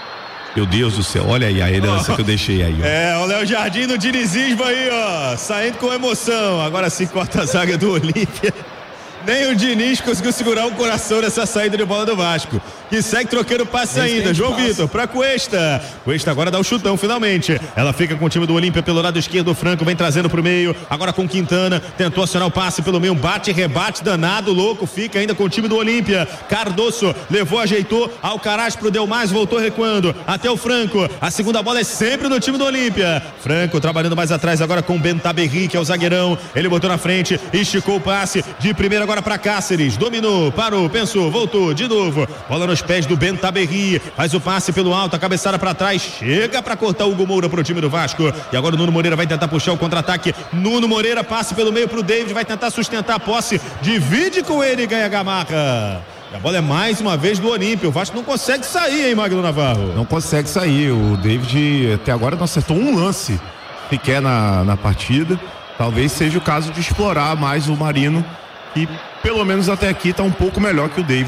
Meu Deus do céu, olha aí a herança oh, que eu deixei aí, ó. É, o Léo Jardim no dinizismo aí, ó, saindo com emoção. Agora sim corta a zaga do Olímpia. Nem o Diniz conseguiu segurar o coração nessa saída de bola do Vasco, que segue trocando passe ainda. João Vitor pra Cuesta. Cuesta agora dá o chutão finalmente. Ela fica com o time do Olímpia pelo lado esquerdo. O Franco vem trazendo pro meio. Agora com Quintana. Tentou acionar o passe pelo meio. Bate, rebate, danado, louco. Fica ainda com o time do Olímpia. Cardoso levou, ajeitou. Alcaraz pro Delmais, voltou recuando. Até o Franco. A segunda bola é sempre no time do Olímpia. Franco trabalhando mais atrás agora com o Bentaberri, que é o zagueirão. Ele botou na frente, esticou o passe de primeira agora para Cáceres, dominou, parou, pensou, voltou de novo, bola nos pés do Bentaberri, faz o passe pelo alto, a cabeçada para trás, chega para cortar o Hugo Moura pro time do Vasco, e agora o Nuno Moreira vai tentar puxar o contra-ataque. Nuno Moreira, passe pelo meio pro David, vai tentar sustentar a posse, divide com ele e ganha Gamarra. E a bola é mais uma vez do Olímpia. O Vasco não consegue sair, hein, Magno Navarro? Não consegue sair. O David até agora não acertou um lance sequer na, na partida. Talvez seja o caso de explorar mais o Marino, que pelo menos até aqui está um pouco melhor que o David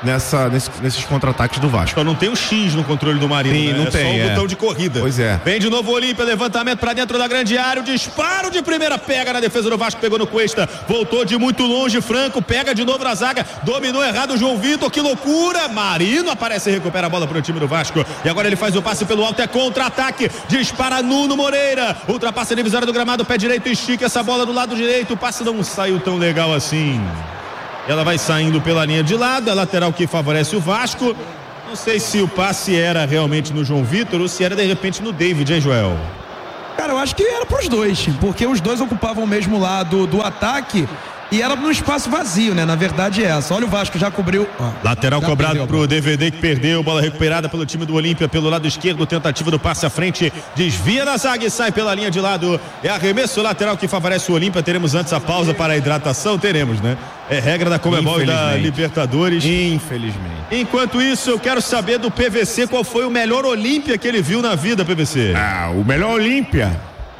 nessa, nesse, nesses contra-ataques do Vasco. Então não tem o X no controle do Marinho, Sim, né? não é tem, só o é. botão de corrida. Pois é. Vem de novo o Olímpia, levantamento pra dentro da grande área, o disparo de primeira, pega na defesa do Vasco, pegou no Cuesta, voltou de muito longe, Franco, pega de novo na zaga, dominou errado o João Vitor, que loucura, Marino aparece e recupera a bola pro time do Vasco, e agora ele faz o passe pelo alto, é contra-ataque, dispara Nuno Moreira, ultrapassa a divisória do gramado, pé direito, estica essa bola do lado direito, o passe não saiu tão legal assim. Ela vai saindo pela linha de lado, a lateral que favorece o Vasco. Não sei se o passe era realmente no João Vitor ou se era de repente no David, hein, Joel? Cara, eu acho que era pros dois, porque os dois ocupavam o mesmo lado do ataque e era num espaço vazio, né? Na verdade é essa. Olha o Vasco, já cobriu. Ó, lateral já cobrado perdeu, pro D V D que perdeu, bola recuperada pelo time do Olímpia pelo lado esquerdo, tentativa do passe à frente, desvia da zaga e sai pela linha de lado. É arremesso lateral que favorece o Olímpia. Teremos antes a pausa para a hidratação, teremos, né? É regra da Conmebol e da Libertadores. Infelizmente. Enquanto isso, eu quero saber do P V C qual foi o melhor Olímpia que ele viu na vida, P V C. Ah, o melhor Olímpia.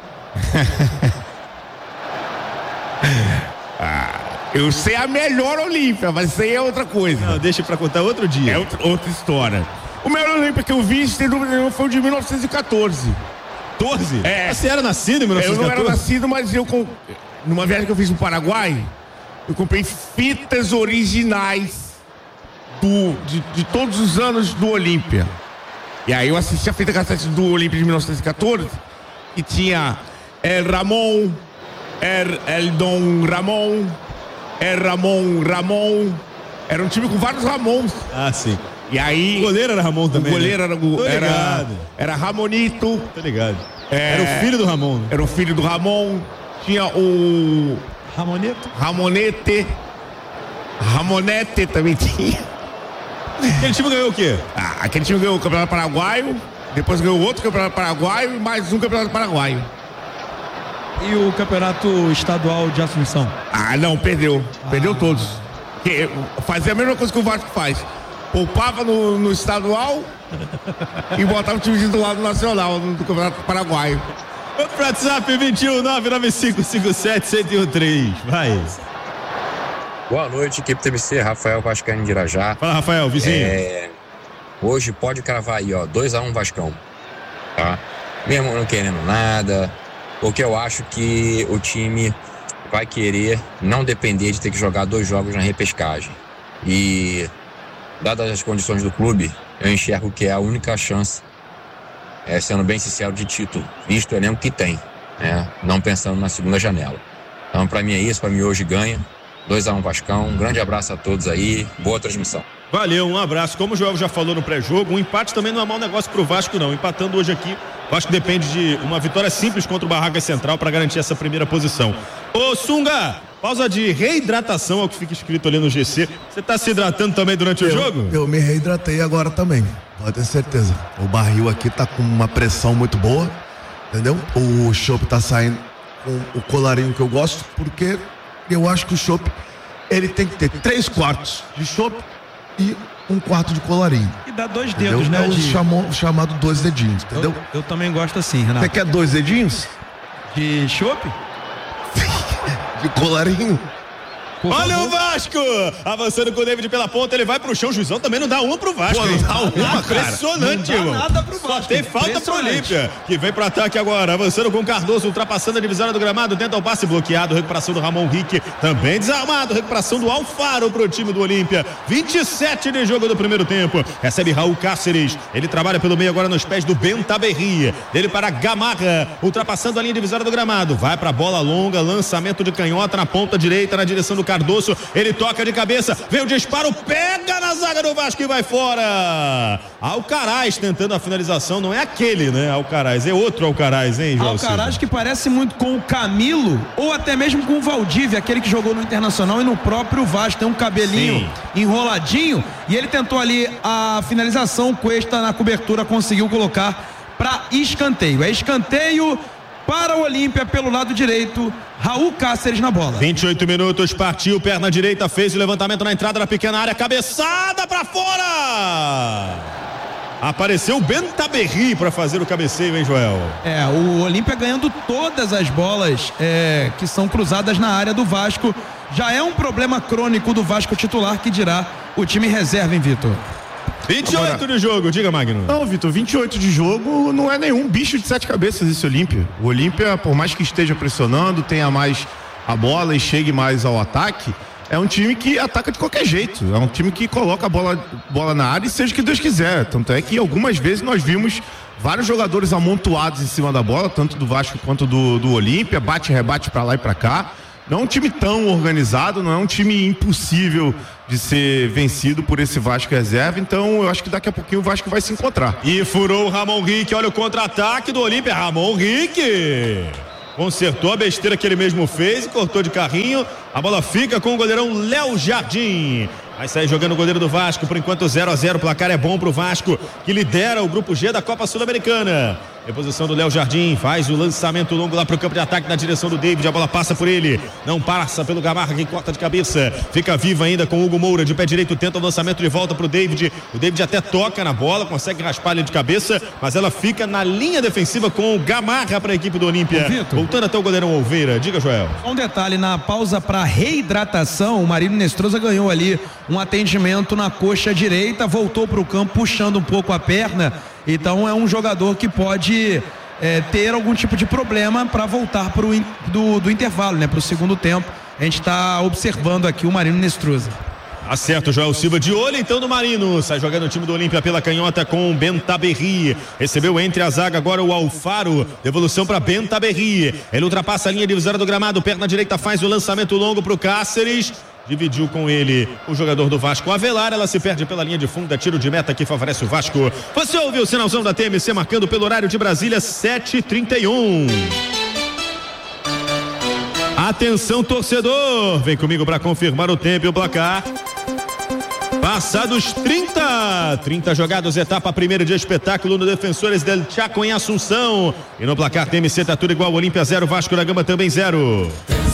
ah, eu sei a melhor Olímpia, mas isso aí é outra coisa. Não, deixa pra contar outro dia. É outra, outra história. O melhor Olímpia que eu vi, sem dúvida nenhuma, foi o de mil novecentos e quatorze. quatorze? É. Você era nascido em mil novecentos e quatorze? Eu não era nascido, mas eu, com... numa viagem que eu fiz no Paraguai, eu comprei fitas originais do, de, de todos os anos do Olímpia. E aí eu assisti a fita cassete do Olímpia de mil novecentos e quatorze e tinha El Ramon, El, El Dom Ramon, El Ramon Ramon. Era um time com vários Ramons. Ah, sim. E aí. O goleiro era Ramon também. O goleiro né? era, o, era, era Ramonito. Tô ligado. É, era o filho do Ramon. Né? Era o filho do Ramon. Tinha o. Ramoneto? Ramonete. Ramonete também tinha. Aquele time ganhou o quê? Ah, aquele time ganhou o Campeonato Paraguaio. Depois ganhou outro Campeonato Paraguaio e mais um Campeonato Paraguaio. E o Campeonato Estadual de Assunção? Ah, não, perdeu. Ah. Perdeu todos. Que, fazia a mesma coisa que o Vasco faz. Poupava no, no estadual e botava o time do lado nacional do Campeonato Paraguaio. O WhatsApp vinte e um nove nove cinco cinco sete zero zero um três. Vai. Boa noite, equipe T M C, Rafael Vascaíno de Irajá. Fala, Rafael, vizinho. É, hoje pode cravar aí, ó, dois a um Vascão. Tá? Mesmo não querendo nada, porque eu acho que o time vai querer não depender de ter que jogar dois jogos na repescagem. E, dadas as condições do clube, eu enxergo que é a única chance, é, sendo bem sincero, de título, visto o elenco que tem, né? Não pensando na segunda janela. Então, pra mim é isso, pra mim hoje ganha. dois a um Vascão, um grande abraço a todos aí, boa transmissão. Valeu, um abraço. Como o Joel já falou no pré-jogo, um empate também não é mau negócio pro Vasco, não. Empatando hoje aqui, o Vasco depende de uma vitória simples contra o Barracas Central para garantir essa primeira posição. Ô, Sunga, pausa de reidratação, é o que fica escrito ali no G C. Você tá se hidratando também durante eu, o jogo? Eu me reidratei agora também, pode ter certeza. O barril aqui tá com uma pressão muito boa, entendeu? O chopp tá saindo com o colarinho que eu gosto, porque eu acho que o chopp, ele tem que ter três quartos de chopp e um quarto de colarinho. E dá dois entendeu? dedos, né? É o de... chamou, chamado dois dedinhos, entendeu? Eu, eu também gosto assim, Renato. Você quer dois dedinhos? De chopp? De colarinho? Olha o Vasco! Avançando com o David pela ponta, ele vai pro chão. O Juizão também não dá uma pro Vasco. Pô, não dá uma, impressionante, não dá irmão. nada pro Vasco. Só tem falta pro Olímpia, que vem pro ataque agora. Avançando com o Cardoso, ultrapassando a divisória do gramado. Tenta o passe bloqueado. Recuperação do Ramon Rick. Também desarmado. Recuperação do Alfaro pro time do Olímpia. vinte e sete de jogo do primeiro tempo. Recebe Raul Cáceres. Ele trabalha pelo meio agora nos pés do Bentaberri. Dele para Gamarra. Ultrapassando a linha divisória do gramado. Vai pra bola longa. Lançamento de canhota na ponta direita, na direção do Cardoso. Ele toca de cabeça, vem o disparo, pega na zaga do Vasco e vai fora. Alcaraz tentando a finalização, não é aquele, né? Alcaraz, é outro Alcaraz, hein, João? Alcaraz que parece muito com o Camilo ou até mesmo com o Valdívia, aquele que jogou no Internacional e no próprio Vasco. Tem um cabelinho Sim. enroladinho e ele tentou ali a finalização. O Cuesta na cobertura conseguiu colocar para escanteio. É escanteio para o Olímpia pelo lado direito. Raul Cáceres na bola. vinte e oito minutos, partiu, perna direita, fez o levantamento na entrada da pequena área, cabeçada pra fora! Apareceu o Bentaberri para fazer o cabeceio, hein, Joel? É, o Olímpia ganhando todas as bolas é, que são cruzadas na área do Vasco. Já é um problema crônico do Vasco titular, que dirá o time reserva, hein, Vitor? vinte e oito Agora, de jogo, diga, Magno. Não, Vitor, vinte e oito de jogo não é nenhum bicho de sete cabeças esse Olímpia. O Olímpia, por mais que esteja pressionando, tenha mais a bola e chegue mais ao ataque, é um time que ataca de qualquer jeito. É um time que coloca a bola, bola na área e seja o que Deus quiser. Tanto é que algumas vezes nós vimos vários jogadores amontoados em cima da bola, tanto do Vasco quanto do, do Olímpia, bate e rebate pra lá e pra cá. Não é um time tão organizado, não é um time impossível de ser vencido por esse Vasco reserva, então eu acho que daqui a pouquinho o Vasco vai se encontrar. E furou o Ramon Rick, olha o contra-ataque do Olímpia, Ramon Rick consertou a besteira que ele mesmo fez e cortou de carrinho, a bola fica com o goleirão Léo Jardim. Vai sair jogando o goleiro do Vasco, por enquanto zero a zero, o placar é bom pro Vasco, que lidera o grupo G da Copa Sul-Americana. Reposição do Léo Jardim, faz o lançamento longo lá pro campo de ataque na direção do David, a bola passa por ele, não passa pelo Gamarra, que corta de cabeça, fica viva ainda com o Hugo Moura, de pé direito, tenta o lançamento de volta pro David, o David até toca na bola, consegue raspar ele de cabeça, mas ela fica na linha defensiva com o Gamarra para a equipe do Olímpia. Voltando até o goleirão Olveira, diga, Joel. Um detalhe, na pausa para reidratação, o Marino Nestroza ganhou ali um atendimento na coxa direita, voltou para o campo puxando um pouco a perna, então é um jogador que pode é, ter algum tipo de problema para voltar pro in, do, do intervalo, né, para o segundo tempo. A gente está observando aqui o Marino Nestroza. Acerta o Joel Silva, de olho então no Marino, sai jogando o time do Olímpia pela canhota com o Bentaberri, recebeu entre a zaga agora o Alfaro, devolução para Bentaberri, ele ultrapassa a linha divisória do gramado, perna direita faz o lançamento longo para o Cáceres, dividiu com ele o jogador do Vasco, Avelar, ela se perde pela linha de fundo, é tiro de meta que favorece o Vasco. Você ouviu o sinalzão da T M C marcando pelo horário de Brasília, sete e trinta e um. Atenção, torcedor, vem comigo para confirmar o tempo e o placar. Passados trinta, trinta jogados, etapa primeira de espetáculo no Defensores del Chaco em Assunção. E no placar T M C tá tudo igual, Olímpia zero, Vasco da Gama também zero.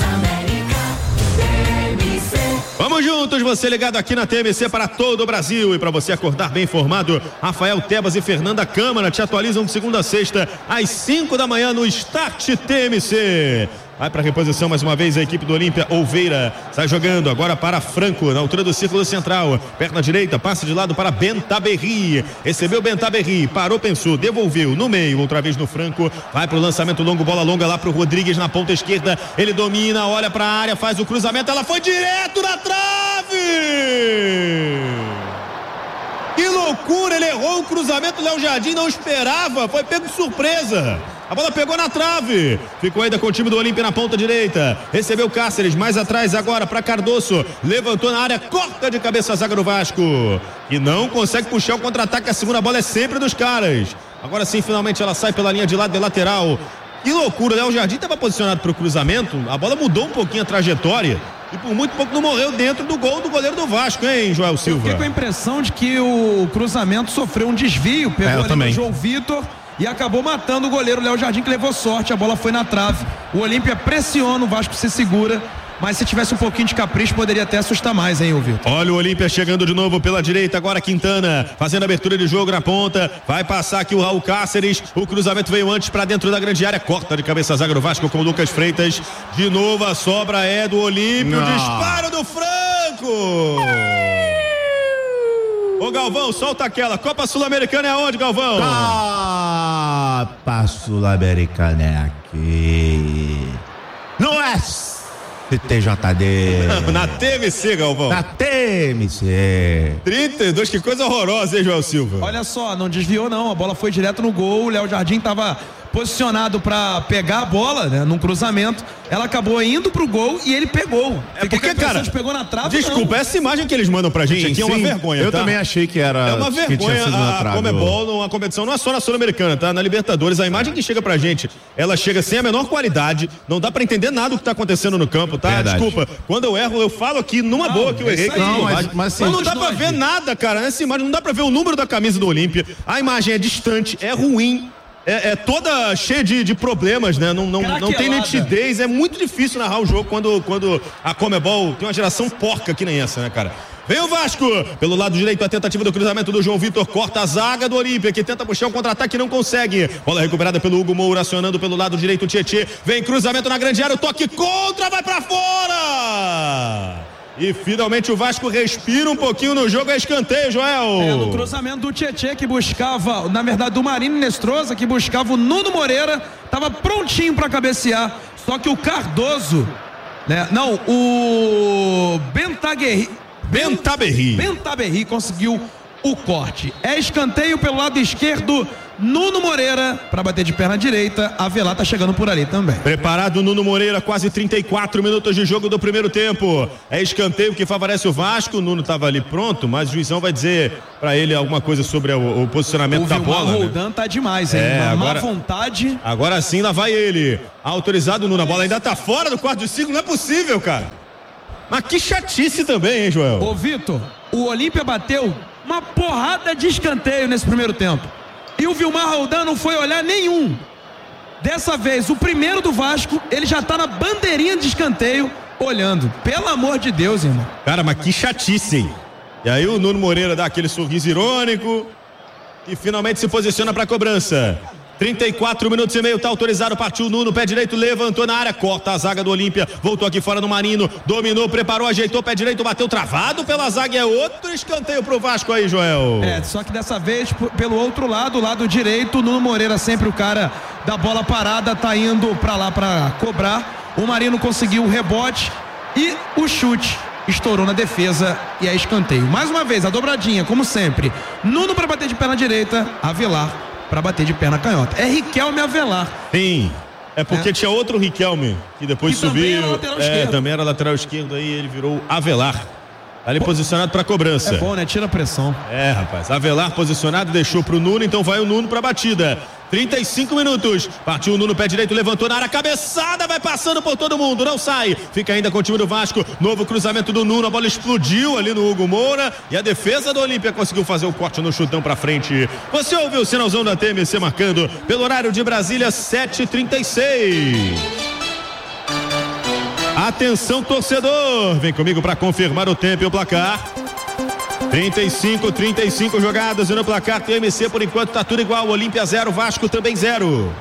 Vamos juntos, você ligado aqui na T M C para todo o Brasil. E para você acordar bem informado, Rafael Tebas e Fernanda Câmara te atualizam de segunda a sexta, às cinco da manhã no Start T M C. Vai para reposição mais uma vez a equipe do Olímpia, Olveira sai jogando agora para Franco, na altura do círculo central, perna direita, passa de lado para Bentaberri, recebeu Bentaberri, parou, pensou, devolveu no meio, outra vez no Franco, vai para o lançamento longo, bola longa lá para o Rodrigues na ponta esquerda, ele domina, olha para a área, faz o cruzamento, ela foi direto na trave! Que loucura, ele errou o cruzamento, o Léo Jardim não esperava, foi pego de surpresa. A bola pegou na trave, ficou ainda com o time do Olímpia na ponta direita, recebeu Cáceres, mais atrás agora para Cardoso, levantou na área, corta de cabeça a zaga do Vasco, e não consegue puxar o contra-ataque, a segunda bola é sempre dos caras. Agora sim, finalmente ela sai pela linha de lado de lateral. Que loucura, né? O Jardim estava posicionado para o cruzamento, a bola mudou um pouquinho a trajetória, e por muito pouco não morreu dentro do gol do goleiro do Vasco, hein, Joel Silva? Eu fiquei com a impressão de que o cruzamento sofreu um desvio, pegou é, ali também. no João Vitor e acabou matando o goleiro Léo Jardim, que levou sorte, a bola foi na trave. O Olímpia pressiona, o Vasco se segura, mas se tivesse um pouquinho de capricho poderia até assustar mais, hein, Vitor? Olha o Olímpia chegando de novo pela direita, agora Quintana fazendo abertura de jogo na ponta, vai passar aqui o Raul Cáceres, o cruzamento veio antes para dentro da grande área, corta de cabeça a zaga do Vasco com o Lucas Freitas, de novo a sobra é do Olímpia, o disparo do Franco! Ô Galvão, solta aquela, Copa Sul-Americana é onde, Galvão? Copa Sul-Americana é aqui, no S T J D. Na T M C, Galvão. Na T M C. trinta e dois, que coisa horrorosa, hein, Joel Silva? Olha só, não desviou não, a bola foi direto no gol, o Léo Jardim tava posicionado para pegar a bola, né, num cruzamento, ela acabou indo pro gol e ele pegou. É porque, cara, pegou na trave, desculpa, não. Essa imagem que eles mandam pra gente sim, aqui é uma sim, vergonha, eu tá? também achei que era É uma vergonha, a Comebol, uma competição, não é só na Sul-Americana, tá? Na Libertadores, a imagem que chega pra gente, ela chega sem a menor qualidade, não dá pra entender nada do que tá acontecendo no campo, tá? Verdade. Desculpa, quando eu erro, eu falo aqui numa não, boa que eu errei. Aí, não, mas, mas, mas, mas não dá pra ver nada, cara, nessa imagem, não dá pra ver o número da camisa do Olímpia, a imagem é distante, é ruim. É, é toda cheia de, de problemas, né? Não, não, não tem nitidez, é muito difícil narrar o jogo quando, quando a Comebol tem uma geração porca que nem essa, né, cara? Vem o Vasco, pelo lado direito a tentativa do cruzamento do João Vitor, corta a zaga do Olímpia, que tenta puxar o contra-ataque e não consegue. Bola recuperada pelo Hugo Moura, acionando pelo lado direito o Tietê, vem cruzamento na grande área, o toque contra, vai pra fora! E finalmente o Vasco respira um pouquinho no jogo, é escanteio, Joel. É, no cruzamento do Tietê, que buscava, na verdade do Marinho Nestrosa, que buscava o Nuno Moreira, tava prontinho para cabecear, só que o Cardoso, né? Não, o Bentaguerri, Bentaberri. Bentaberri conseguiu o corte. É escanteio pelo lado esquerdo, Nuno Moreira para bater de perna direita. Avelar tá chegando por ali também. Preparado Nuno Moreira, quase trinta e quatro minutos de jogo do primeiro tempo. É escanteio que favorece o Vasco. O Nuno tava ali pronto, mas o juizão vai dizer para ele alguma coisa sobre o, o posicionamento o da bola. O Roldan né? tá demais, hein? É, Uma agora, má vontade. Agora sim, lá vai ele. Autorizado o Nuno, a bola ainda tá fora do quarto de círculo, não é possível, cara. Mas que chatice também, hein, Joel? Ô, Vitor, o Olímpia bateu uma porrada de escanteio nesse primeiro tempo. E o Vilmar Roldan não foi olhar nenhum. Dessa vez, o primeiro do Vasco, ele já tá na bandeirinha de escanteio, olhando. Pelo amor de Deus, irmão. Cara, mas que chatice, hein? E aí o Nuno Moreira dá aquele sorriso irônico e finalmente se posiciona pra cobrança. trinta e quatro minutos e meio, tá autorizado, partiu o Nuno, pé direito, levantou na área, corta a zaga do Olímpia, voltou aqui fora no Marino, dominou, preparou, ajeitou, pé direito, bateu travado pela zaga, é outro escanteio pro Vasco aí, Joel. É, só que dessa vez, pelo outro lado, lado direito, o Nuno Moreira, sempre o cara da bola parada, tá indo pra lá pra cobrar, o Marino conseguiu o rebote e o chute. Estourou na defesa e é escanteio. Mais uma vez, a dobradinha, como sempre. Nuno pra bater de perna direita, Avelar para bater de perna canhota. É Riquelme Avelar. Sim. É porque é. tinha outro Riquelme que depois que subiu. Também era, é, também era lateral esquerdo, aí ele virou Avelar. Ali Pô, posicionado para cobrança. É bom, né? Tira a pressão. É, rapaz. Avelar posicionado, deixou pro Nuno, então vai o Nuno pra batida. trinta e cinco minutos. Partiu o Nuno, pé direito, levantou na área, cabeçada, vai passando por todo mundo, não sai. Fica ainda com o time do Vasco. Novo cruzamento do Nuno, a bola explodiu ali no Hugo Moura e a defesa do Olímpia conseguiu fazer o corte no chutão pra frente. Você ouviu o sinalzão da T M C marcando pelo horário de Brasília, sete e trinta e seis. Atenção, torcedor, vem comigo para confirmar o tempo e o placar. trinta e cinco, trinta e cinco jogadas e no placar T M C por enquanto tá tudo igual. Olímpia zero, Vasco também zero.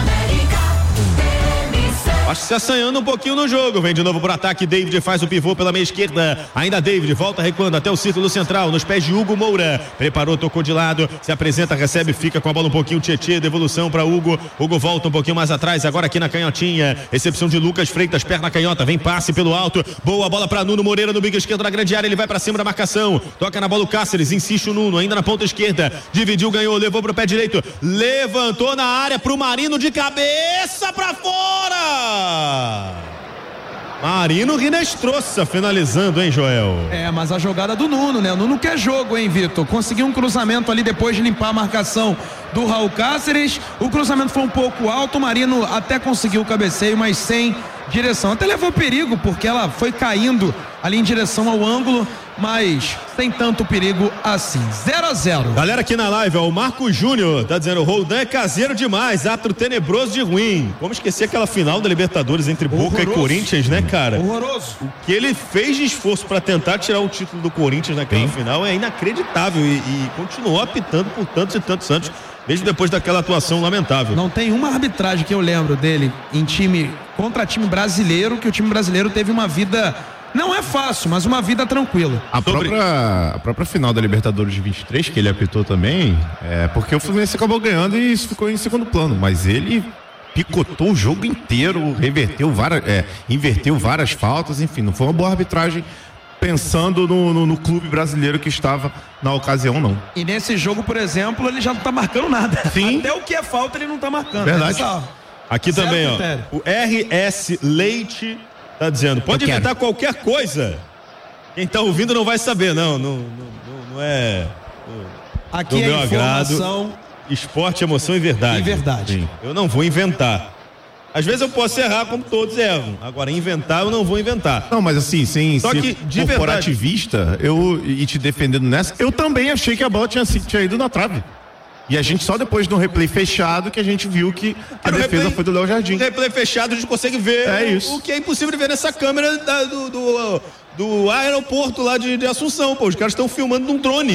Acho que se assanhando um pouquinho no jogo. Vem de novo pro ataque. David faz o pivô pela meia esquerda. Ainda David volta recuando até o círculo central. Nos pés de Hugo Moura. Preparou, tocou de lado. Se apresenta, recebe, fica com a bola um pouquinho. Tietê, devolução para Hugo. Hugo volta um pouquinho mais atrás. Agora aqui na canhotinha. Recepção de Lucas Freitas, perna canhota. Vem passe pelo alto. Boa bola para Nuno Moreira no bico esquerdo da grande área. Ele vai para cima da marcação. Toca na bola o Cáceres. Insiste o Nuno. Ainda na ponta esquerda. Dividiu, ganhou. Levou pro pé direito. Levantou na área pro Marino de cabeça para fora. Marino Rinestrosa finalizando, hein, Joel? É, mas a jogada do Nuno, né? O Nuno quer jogo, hein, Vitor? Conseguiu um cruzamento ali depois de limpar a marcação do Raul Cáceres. O cruzamento foi um pouco alto, o Marino até conseguiu o cabeceio, mas sem direção. Até levou perigo, porque ela foi caindo ali em direção ao ângulo, mas sem tanto perigo assim. zero a zero. Galera aqui na live, ó, o Marco Júnior tá dizendo: o Roldan é caseiro demais, ato tenebroso de ruim. Como esquecer aquela final da Libertadores entre Boca Horroroso. e Corinthians, né, cara? Horroroso. O que ele fez de esforço para tentar tirar o título do Corinthians naquela Sim. final é inacreditável e, e continuou apitando por tantos e tantos anos, mesmo depois daquela atuação lamentável. Não tem uma arbitragem que eu lembro dele em time contra time brasileiro, que o time brasileiro teve uma vida, não é fácil, mas uma vida tranquila. A, Sobre... própria, a própria final da Libertadores de vinte e três, que ele apitou também, é porque o Fluminense acabou ganhando e isso ficou em segundo plano, mas ele picotou o jogo inteiro, reverteu várias, é, inverteu várias faltas, enfim, não foi uma boa arbitragem pensando no, no, no clube brasileiro que estava na ocasião, não. E nesse jogo, por exemplo, ele já não tá marcando nada. Sim. Até o que é falta ele não tá marcando. Verdade. Né? Aqui certo, também, ó, critério. O R S Leite tá dizendo, pode Eu inventar quero. qualquer coisa. Quem tá ouvindo não vai saber, não, não, não, não é do, Aqui do é meu informação. agrado. Esporte, emoção e verdade. E verdade. Sim. Eu não vou inventar. Às vezes eu posso errar como todos erram. Agora, inventar eu não vou inventar. Não, mas assim, sem Só ser que, de corporativista, verdade, eu, e te defendendo nessa, eu também achei que a bola tinha, tinha ido na trave. E a gente só depois no replay fechado que a gente viu que a no defesa replay, foi do Léo Jardim. No replay fechado a gente consegue ver é o, isso. o que é impossível de ver nessa câmera da, do, do, do aeroporto lá de, de Assunção, pô. Os caras estão filmando num drone.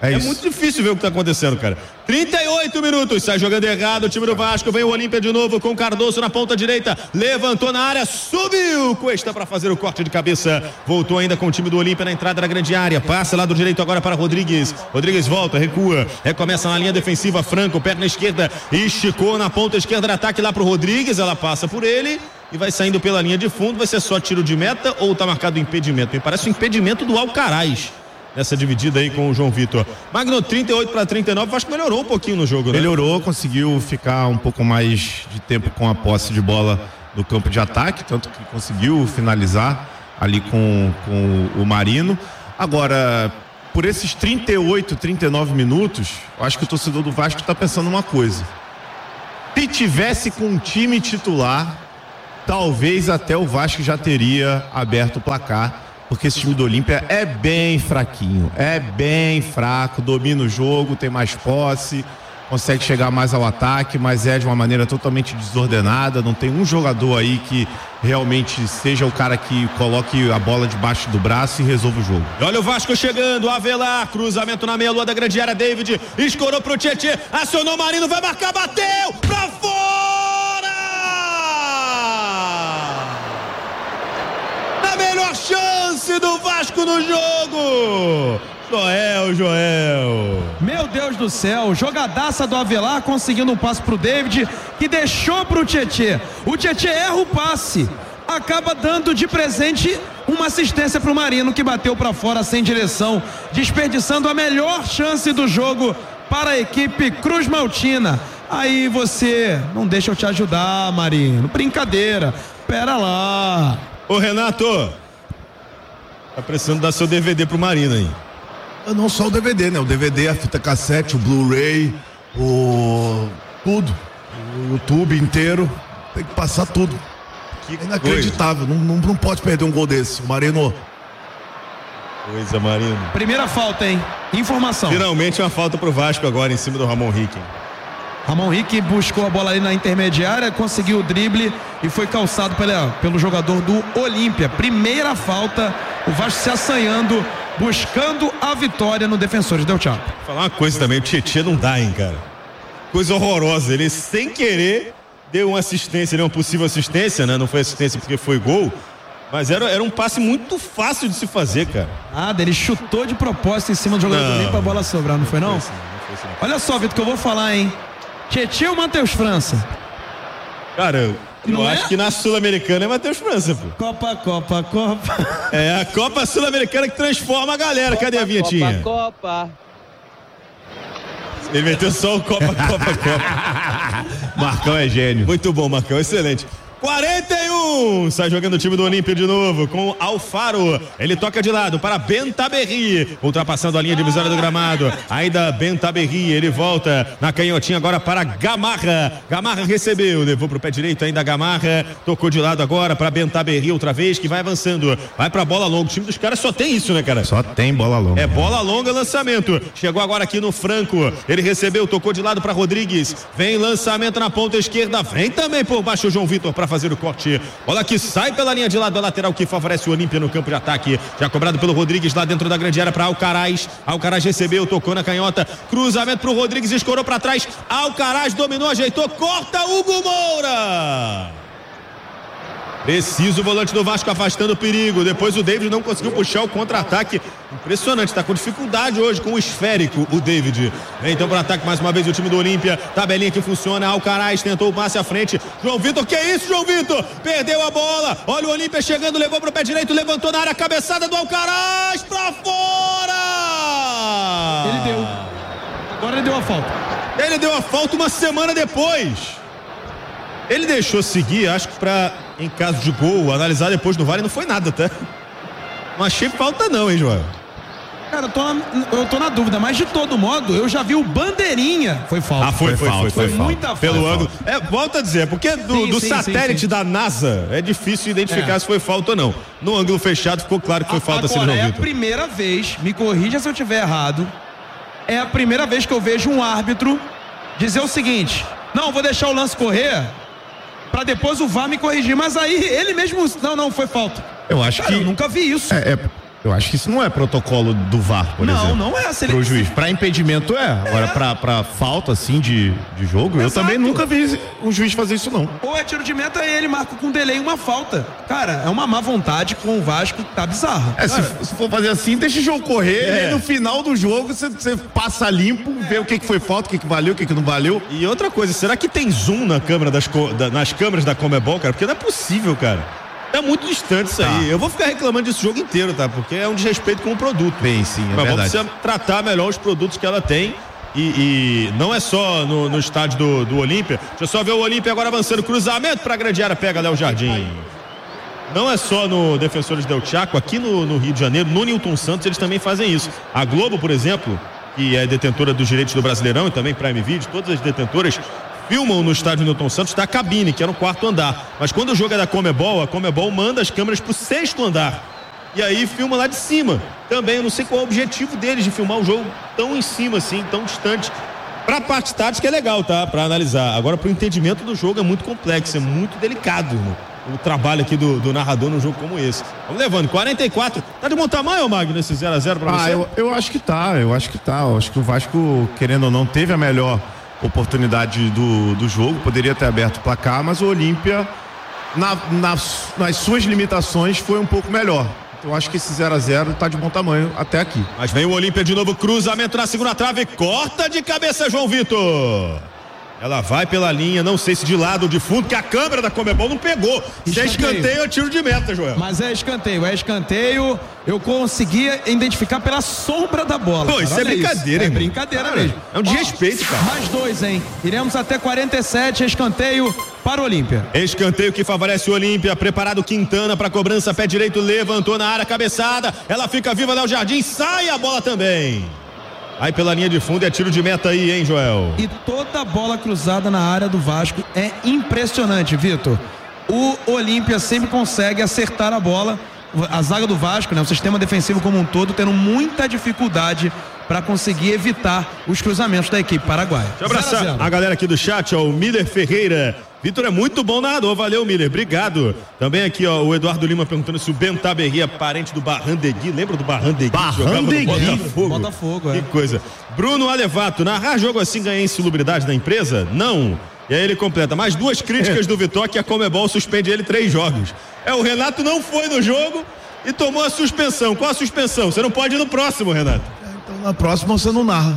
É, é isso. muito difícil ver o que tá acontecendo, cara. trinta e oito minutos, sai jogando errado o time do Vasco, vem o Olímpia de novo com o Cardoso na ponta direita, levantou na área, subiu, Cuesta para fazer o corte de cabeça, voltou ainda com o time do Olímpia na entrada da grande área, passa lá do direito agora para Rodrigues, Rodrigues volta, recua, recomeça na linha defensiva, Franco, perna esquerda, esticou na ponta esquerda de ataque lá pro Rodrigues, ela passa por ele e vai saindo pela linha de fundo, vai ser só tiro de meta ou tá marcado o impedimento? Me parece o impedimento do Alcaraz. Nessa dividida aí com o João Vitor. Magno, trinta e oito para trinta e nove, acho que melhorou um pouquinho no jogo, né? Melhorou, conseguiu ficar um pouco mais de tempo com a posse de bola no campo de ataque, tanto que conseguiu finalizar ali com, com o Marino. Agora, por esses trinta e oito, trinta e nove minutos, eu acho que o torcedor do Vasco está pensando uma coisa. Se tivesse com um time titular, talvez até o Vasco já teria aberto o placar, porque esse time do Olímpia é bem fraquinho, é bem fraco, domina o jogo, tem mais posse, consegue chegar mais ao ataque, mas é de uma maneira totalmente desordenada, não tem um jogador aí que realmente seja o cara que coloque a bola debaixo do braço e resolva o jogo. Olha o Vasco chegando, Avelar, cruzamento na meia-lua da grande área, David, escorou pro Tietê, acionou o Marino, vai marcar, bateu, pra fora! A melhor chance do Vasco no jogo! Joel, Joel. Meu Deus do céu, jogadaça do Avelar, conseguindo um passe pro David, que deixou pro Tietê. O Tietê erra o passe, acaba dando de presente uma assistência pro Marino, que bateu pra fora sem direção, desperdiçando a melhor chance do jogo para a equipe Cruz Maltina. Aí você, não deixa eu te ajudar, Marino, brincadeira, pera lá. Ô Renato, tá precisando dar seu D V D pro Marino aí. Não só o D V D, né? O D V D, a fita cassete, o Blu-ray, o... tudo. O YouTube inteiro. Tem que passar tudo. Que é inacreditável. Não, não, não pode perder um gol desse. O Marino. Coisa, Marino. Primeira falta, hein? Informação. Finalmente uma falta pro Vasco agora em cima do Ramon Rick. Ramon Rick buscou a bola ali na intermediária, conseguiu o drible e foi calçado pela, pelo jogador do Olímpia. Primeira falta, o Vasco se assanhando, buscando a vitória no Defensores del Chaco. Vou falar uma coisa também, o Tietê não dá, hein, cara. Coisa horrorosa, ele sem querer deu uma assistência, uma possível assistência, né? Não foi assistência porque foi gol, mas era, era um passe muito fácil de se fazer, cara. Nada, ele chutou de propósito em cima do jogador do Olímpia, a bola sobrar, não foi não? Não foi assim, não foi assim, não. Olha só, Vitor, que eu vou falar, hein? Tietê ou Matheus França? Cara, eu, eu é? acho que na Sul-Americana é Matheus França, pô. Copa, Copa, Copa. É a Copa Sul-Americana que transforma a galera. Copa, cadê a vinhetinha? Copa, Copa. Ele meteu só o Copa, Copa, Copa. Marcão é gênio. Muito bom, Marcão, excelente. quarenta e um, sai jogando o time do Olímpia de novo com Alfaro, ele toca de lado para Bentaberri, ultrapassando a linha divisória do gramado, ainda Bentaberri, ele volta na canhotinha agora para Gamarra, Gamarra recebeu, levou pro pé direito ainda Gamarra, tocou de lado agora para Bentaberri outra vez, que vai avançando, vai pra bola longa, o time dos caras só tem isso, né, cara? Só tem bola longa. É bola longa, lançamento, chegou agora aqui no Franco, ele recebeu, tocou de lado para Rodrigues, vem lançamento na ponta esquerda, vem também por baixo o João Vitor para fazer o corte, bola que sai pela linha de lado da lateral, que favorece o Olímpia no campo de ataque, já cobrado pelo Rodrigues lá dentro da grande área para Alcaraz, Alcaraz recebeu, tocou na canhota, cruzamento pro Rodrigues, escorou para trás, Alcaraz dominou, ajeitou, corta Hugo Moura. Preciso o volante do Vasco afastando o perigo. Depois o David não conseguiu puxar o contra-ataque. Impressionante, tá com dificuldade hoje com o esférico, o David. Então para ataque mais uma vez o time do Olímpia. Tabelinha que funciona. Alcaraz tentou o passe à frente. João Vitor, que é isso, João Vitor? Perdeu a bola. Olha o Olímpia chegando, levou pro pé direito, levantou na área, cabeçada do Alcaraz pra fora! Ele deu. Agora ele deu a falta. Ele deu a falta uma semana depois. Ele deixou seguir, acho que pra, em caso de gol, analisar depois no V A R, não foi nada, tá? Não achei falta não, hein, João? Cara, eu tô, na, eu tô na dúvida, mas de todo modo, eu já vi o bandeirinha. Foi falta. Ah, foi, foi, foi. Foi, foi, foi, foi muita falta. Pelo ângulo. É, volta a dizer, porque do, sim, do sim, satélite sim, sim. da NASA, é difícil identificar é. se foi falta ou não. No ângulo fechado ficou claro que foi falta, assim, João Vitor. É a primeira vez, me corrija se eu estiver errado, é a primeira vez que eu vejo um árbitro dizer o seguinte: não, vou deixar o lance correr pra depois o V A R me corrigir, mas aí ele mesmo, não, não, foi falta. Eu acho Cara, que... eu nunca vi isso. É, é, Eu acho que isso não é protocolo do V A R, por não, exemplo. Não, não é. Se ele... Pro juiz. Pra impedimento é. Agora, é. Pra, pra falta, assim, de, de jogo, Exato. Eu também nunca vi um juiz fazer isso, não. Ou é tiro de meta e ele marca com delay uma falta. Cara, é uma má vontade com o Vasco, tá bizarro. É, se, se for fazer assim, deixa o jogo correr, é. E aí no final do jogo você, você passa limpo, é. Vê o que, que foi falta, o que, que valeu, o que, que não valeu. E outra coisa, será que tem zoom na câmera das, da, nas câmeras da Comebol, cara? Porque não é possível, cara. É muito distante isso tá. aí. Eu vou ficar reclamando desse jogo inteiro, tá? Porque é um desrespeito com o produto. Bem, sim, é Mas verdade. Mas vamos tratar melhor os produtos que ela tem. E, e não é só no, no estádio do, do Olímpia. Deixa eu só ver o Olímpia agora avançando. Cruzamento pra grande área, pega Léo Jardim. Não é só no Defensores del Chaco. Aqui no, no Rio de Janeiro, no Nilton Santos, eles também fazem isso. A Globo, por exemplo, que é detentora dos direitos do Brasileirão e também Prime Video, todas as detentoras filmam no estádio Nilton Santos da cabine, que é no quarto andar. Mas quando o jogo é da Comebol, a Comebol manda as câmeras pro sexto andar. E aí filma lá de cima. Também, eu não sei qual é o objetivo deles de filmar o jogo tão em cima, assim, tão distante. Pra parte tática é legal, tá? Pra analisar. Agora, pro entendimento do jogo é muito complexo, é muito delicado, irmão. O trabalho aqui do, do narrador num jogo como esse. Vamos levando, quarenta e quatro. Tá de bom tamanho, Magno, esse zero a zero pra você? Ah, eu, eu acho que tá, eu acho que tá. Eu acho que o Vasco, querendo ou não, teve a melhor oportunidade do, do jogo, poderia ter aberto o placar, mas o Olímpia, na, nas, nas suas limitações, foi um pouco melhor. Então eu acho que esse zero a zero tá de bom tamanho até aqui. Mas vem o Olímpia de novo, cruzamento na segunda trave, corta de cabeça João Vitor. Ela vai pela linha, não sei se de lado ou de fundo, que a câmera da Comebol não pegou. Se é escanteio, é tiro de meta, Joel. Mas é escanteio, é escanteio. Eu conseguia identificar pela sombra da bola. Pô, cara, isso é brincadeira, isso. É brincadeira cara, mesmo. É um desrespeito, cara. Mais dois, hein? Iremos até quarenta e sete, escanteio para o Olímpia. Escanteio que favorece o Olímpia. Preparado Quintana para cobrança, pé direito, levantou na área, cabeçada. Ela fica viva, Léo Jardim, sai a bola também. Aí pela linha de fundo é tiro de meta aí, hein, Joel? E toda bola cruzada na área do Vasco é impressionante, Vitor. O Olímpia sempre consegue acertar a bola. A zaga do Vasco, né, o sistema defensivo como um todo, tendo muita dificuldade para conseguir evitar os cruzamentos da equipe paraguaia. Deixa eu abraçar a, a galera aqui do chat, ó, o Miller Ferreira. Vitor é muito bom narrador, valeu, Miller, obrigado. Também aqui, ó, o Eduardo Lima perguntando se o Bentaberri é parente do Barrandegui, lembra do Barrandegui? Barrandegui, Botafogo. Botafogo, é. Que coisa. Bruno Alevato, narrar jogo assim ganha insalubridade da empresa? Não. E aí ele completa, mais duas críticas do Vitor, que a Comebol suspende ele três jogos. É, o Renato não foi no jogo e tomou a suspensão. Qual a suspensão? Você não pode ir no próximo, Renato. Então na próxima você não narra.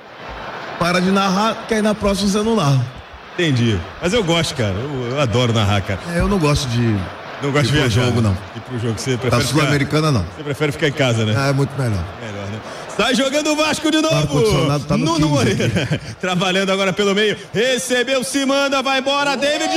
Para de narrar, que aí na próxima você não narra. Entendi. Mas eu gosto, cara. Eu, eu adoro narrar, cara. É, eu não gosto de. Não gosto de viajar. jogo, não. Ir pro jogo. Você prefere. Da Sul-Americana, não. Você prefere ficar em casa, né? É, muito melhor. Melhor, né? Sai jogando o Vasco de novo. Tá no Nuno Moreira. Trabalhando agora pelo meio. Recebeu, se manda, vai embora. David.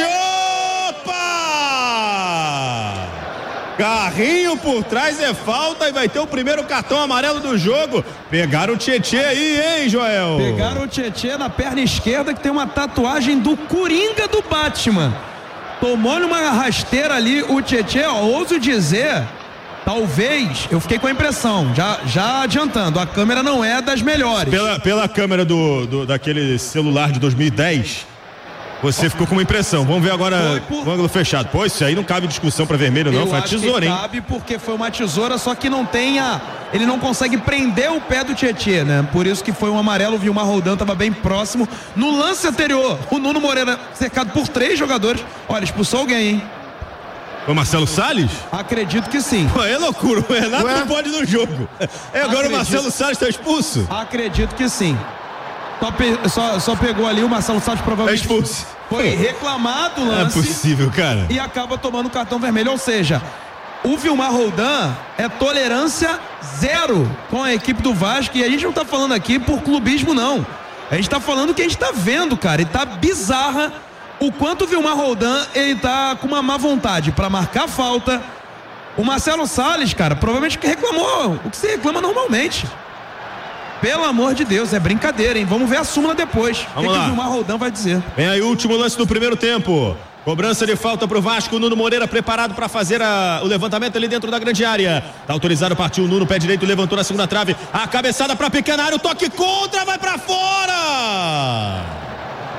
Opa! Carrinho por trás é falta e vai ter o primeiro cartão amarelo do jogo. Pegaram o Tietê aí, hein, Joel? Pegaram o Tietê na perna esquerda, que tem uma tatuagem do Coringa do Batman. Tomou-lhe uma rasteira ali o Tietê, ó, ouso dizer, talvez, eu fiquei com a impressão, já, já adiantando, a câmera não é das melhores. Pela, pela câmera do, do, daquele celular de dois mil e dez, você ficou com uma impressão. Vamos ver agora por... o ângulo fechado. Pô, isso aí não cabe discussão pra vermelho, não. Eu foi a tesoura, hein? Cabe porque foi uma tesoura, só que não tem a. Ele não consegue prender o pé do Tietê, né? Por isso que foi um amarelo. O Vilmar Roldan tava bem próximo. No lance anterior, o Nuno Moreira cercado por três jogadores. Olha, expulsou alguém, hein? Foi Marcelo Salles? Acredito que sim. Pô, é loucura. O Renato Ué? não pode ir no jogo. É, agora Acredito... o Marcelo Salles tá expulso? Acredito que sim. Só, pe... só, só pegou ali o Marcelo Salles, provavelmente. É expulso. Foi reclamado o lance. É possível, cara. E acaba tomando cartão vermelho. Ou seja, o Vilmar Roldan é tolerância zero com a equipe do Vasco. E a gente não tá falando aqui por clubismo, não. A gente tá falando o que a gente tá vendo, cara. E tá bizarra o quanto o Vilmar Roldan, ele tá com uma má vontade pra marcar falta. O Marcelo Salles, cara, provavelmente reclamou o que se reclama normalmente. Pelo amor de Deus, é brincadeira, hein? Vamos ver a súmula depois. O que, que o Vilmar Roldan vai dizer? Vem aí o último lance do primeiro tempo. Cobrança de falta pro Vasco. Nuno Moreira preparado para fazer a, o levantamento ali dentro da grande área. Tá autorizado, partiu o Nuno, pé direito, levantou na segunda trave. A cabeçada pra pequena área, o toque contra, vai pra fora!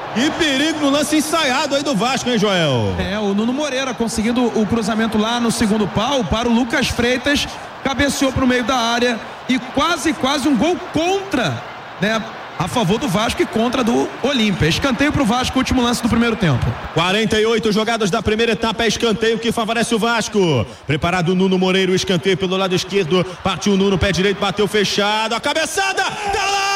Que perigo no lance ensaiado aí do Vasco, hein, Joel? É, o Nuno Moreira conseguindo o cruzamento lá no segundo pau para o Lucas Freitas, cabeceou para o meio da área e quase, quase um gol contra, né? A favor do Vasco e contra do Olímpia. Escanteio pro Vasco, último lance do primeiro tempo. quarenta e oito jogadas da primeira etapa, é escanteio que favorece o Vasco. Preparado o Nuno Moreira, o escanteio pelo lado esquerdo. Partiu o Nuno, pé direito, bateu fechado. A cabeçada, tá lá!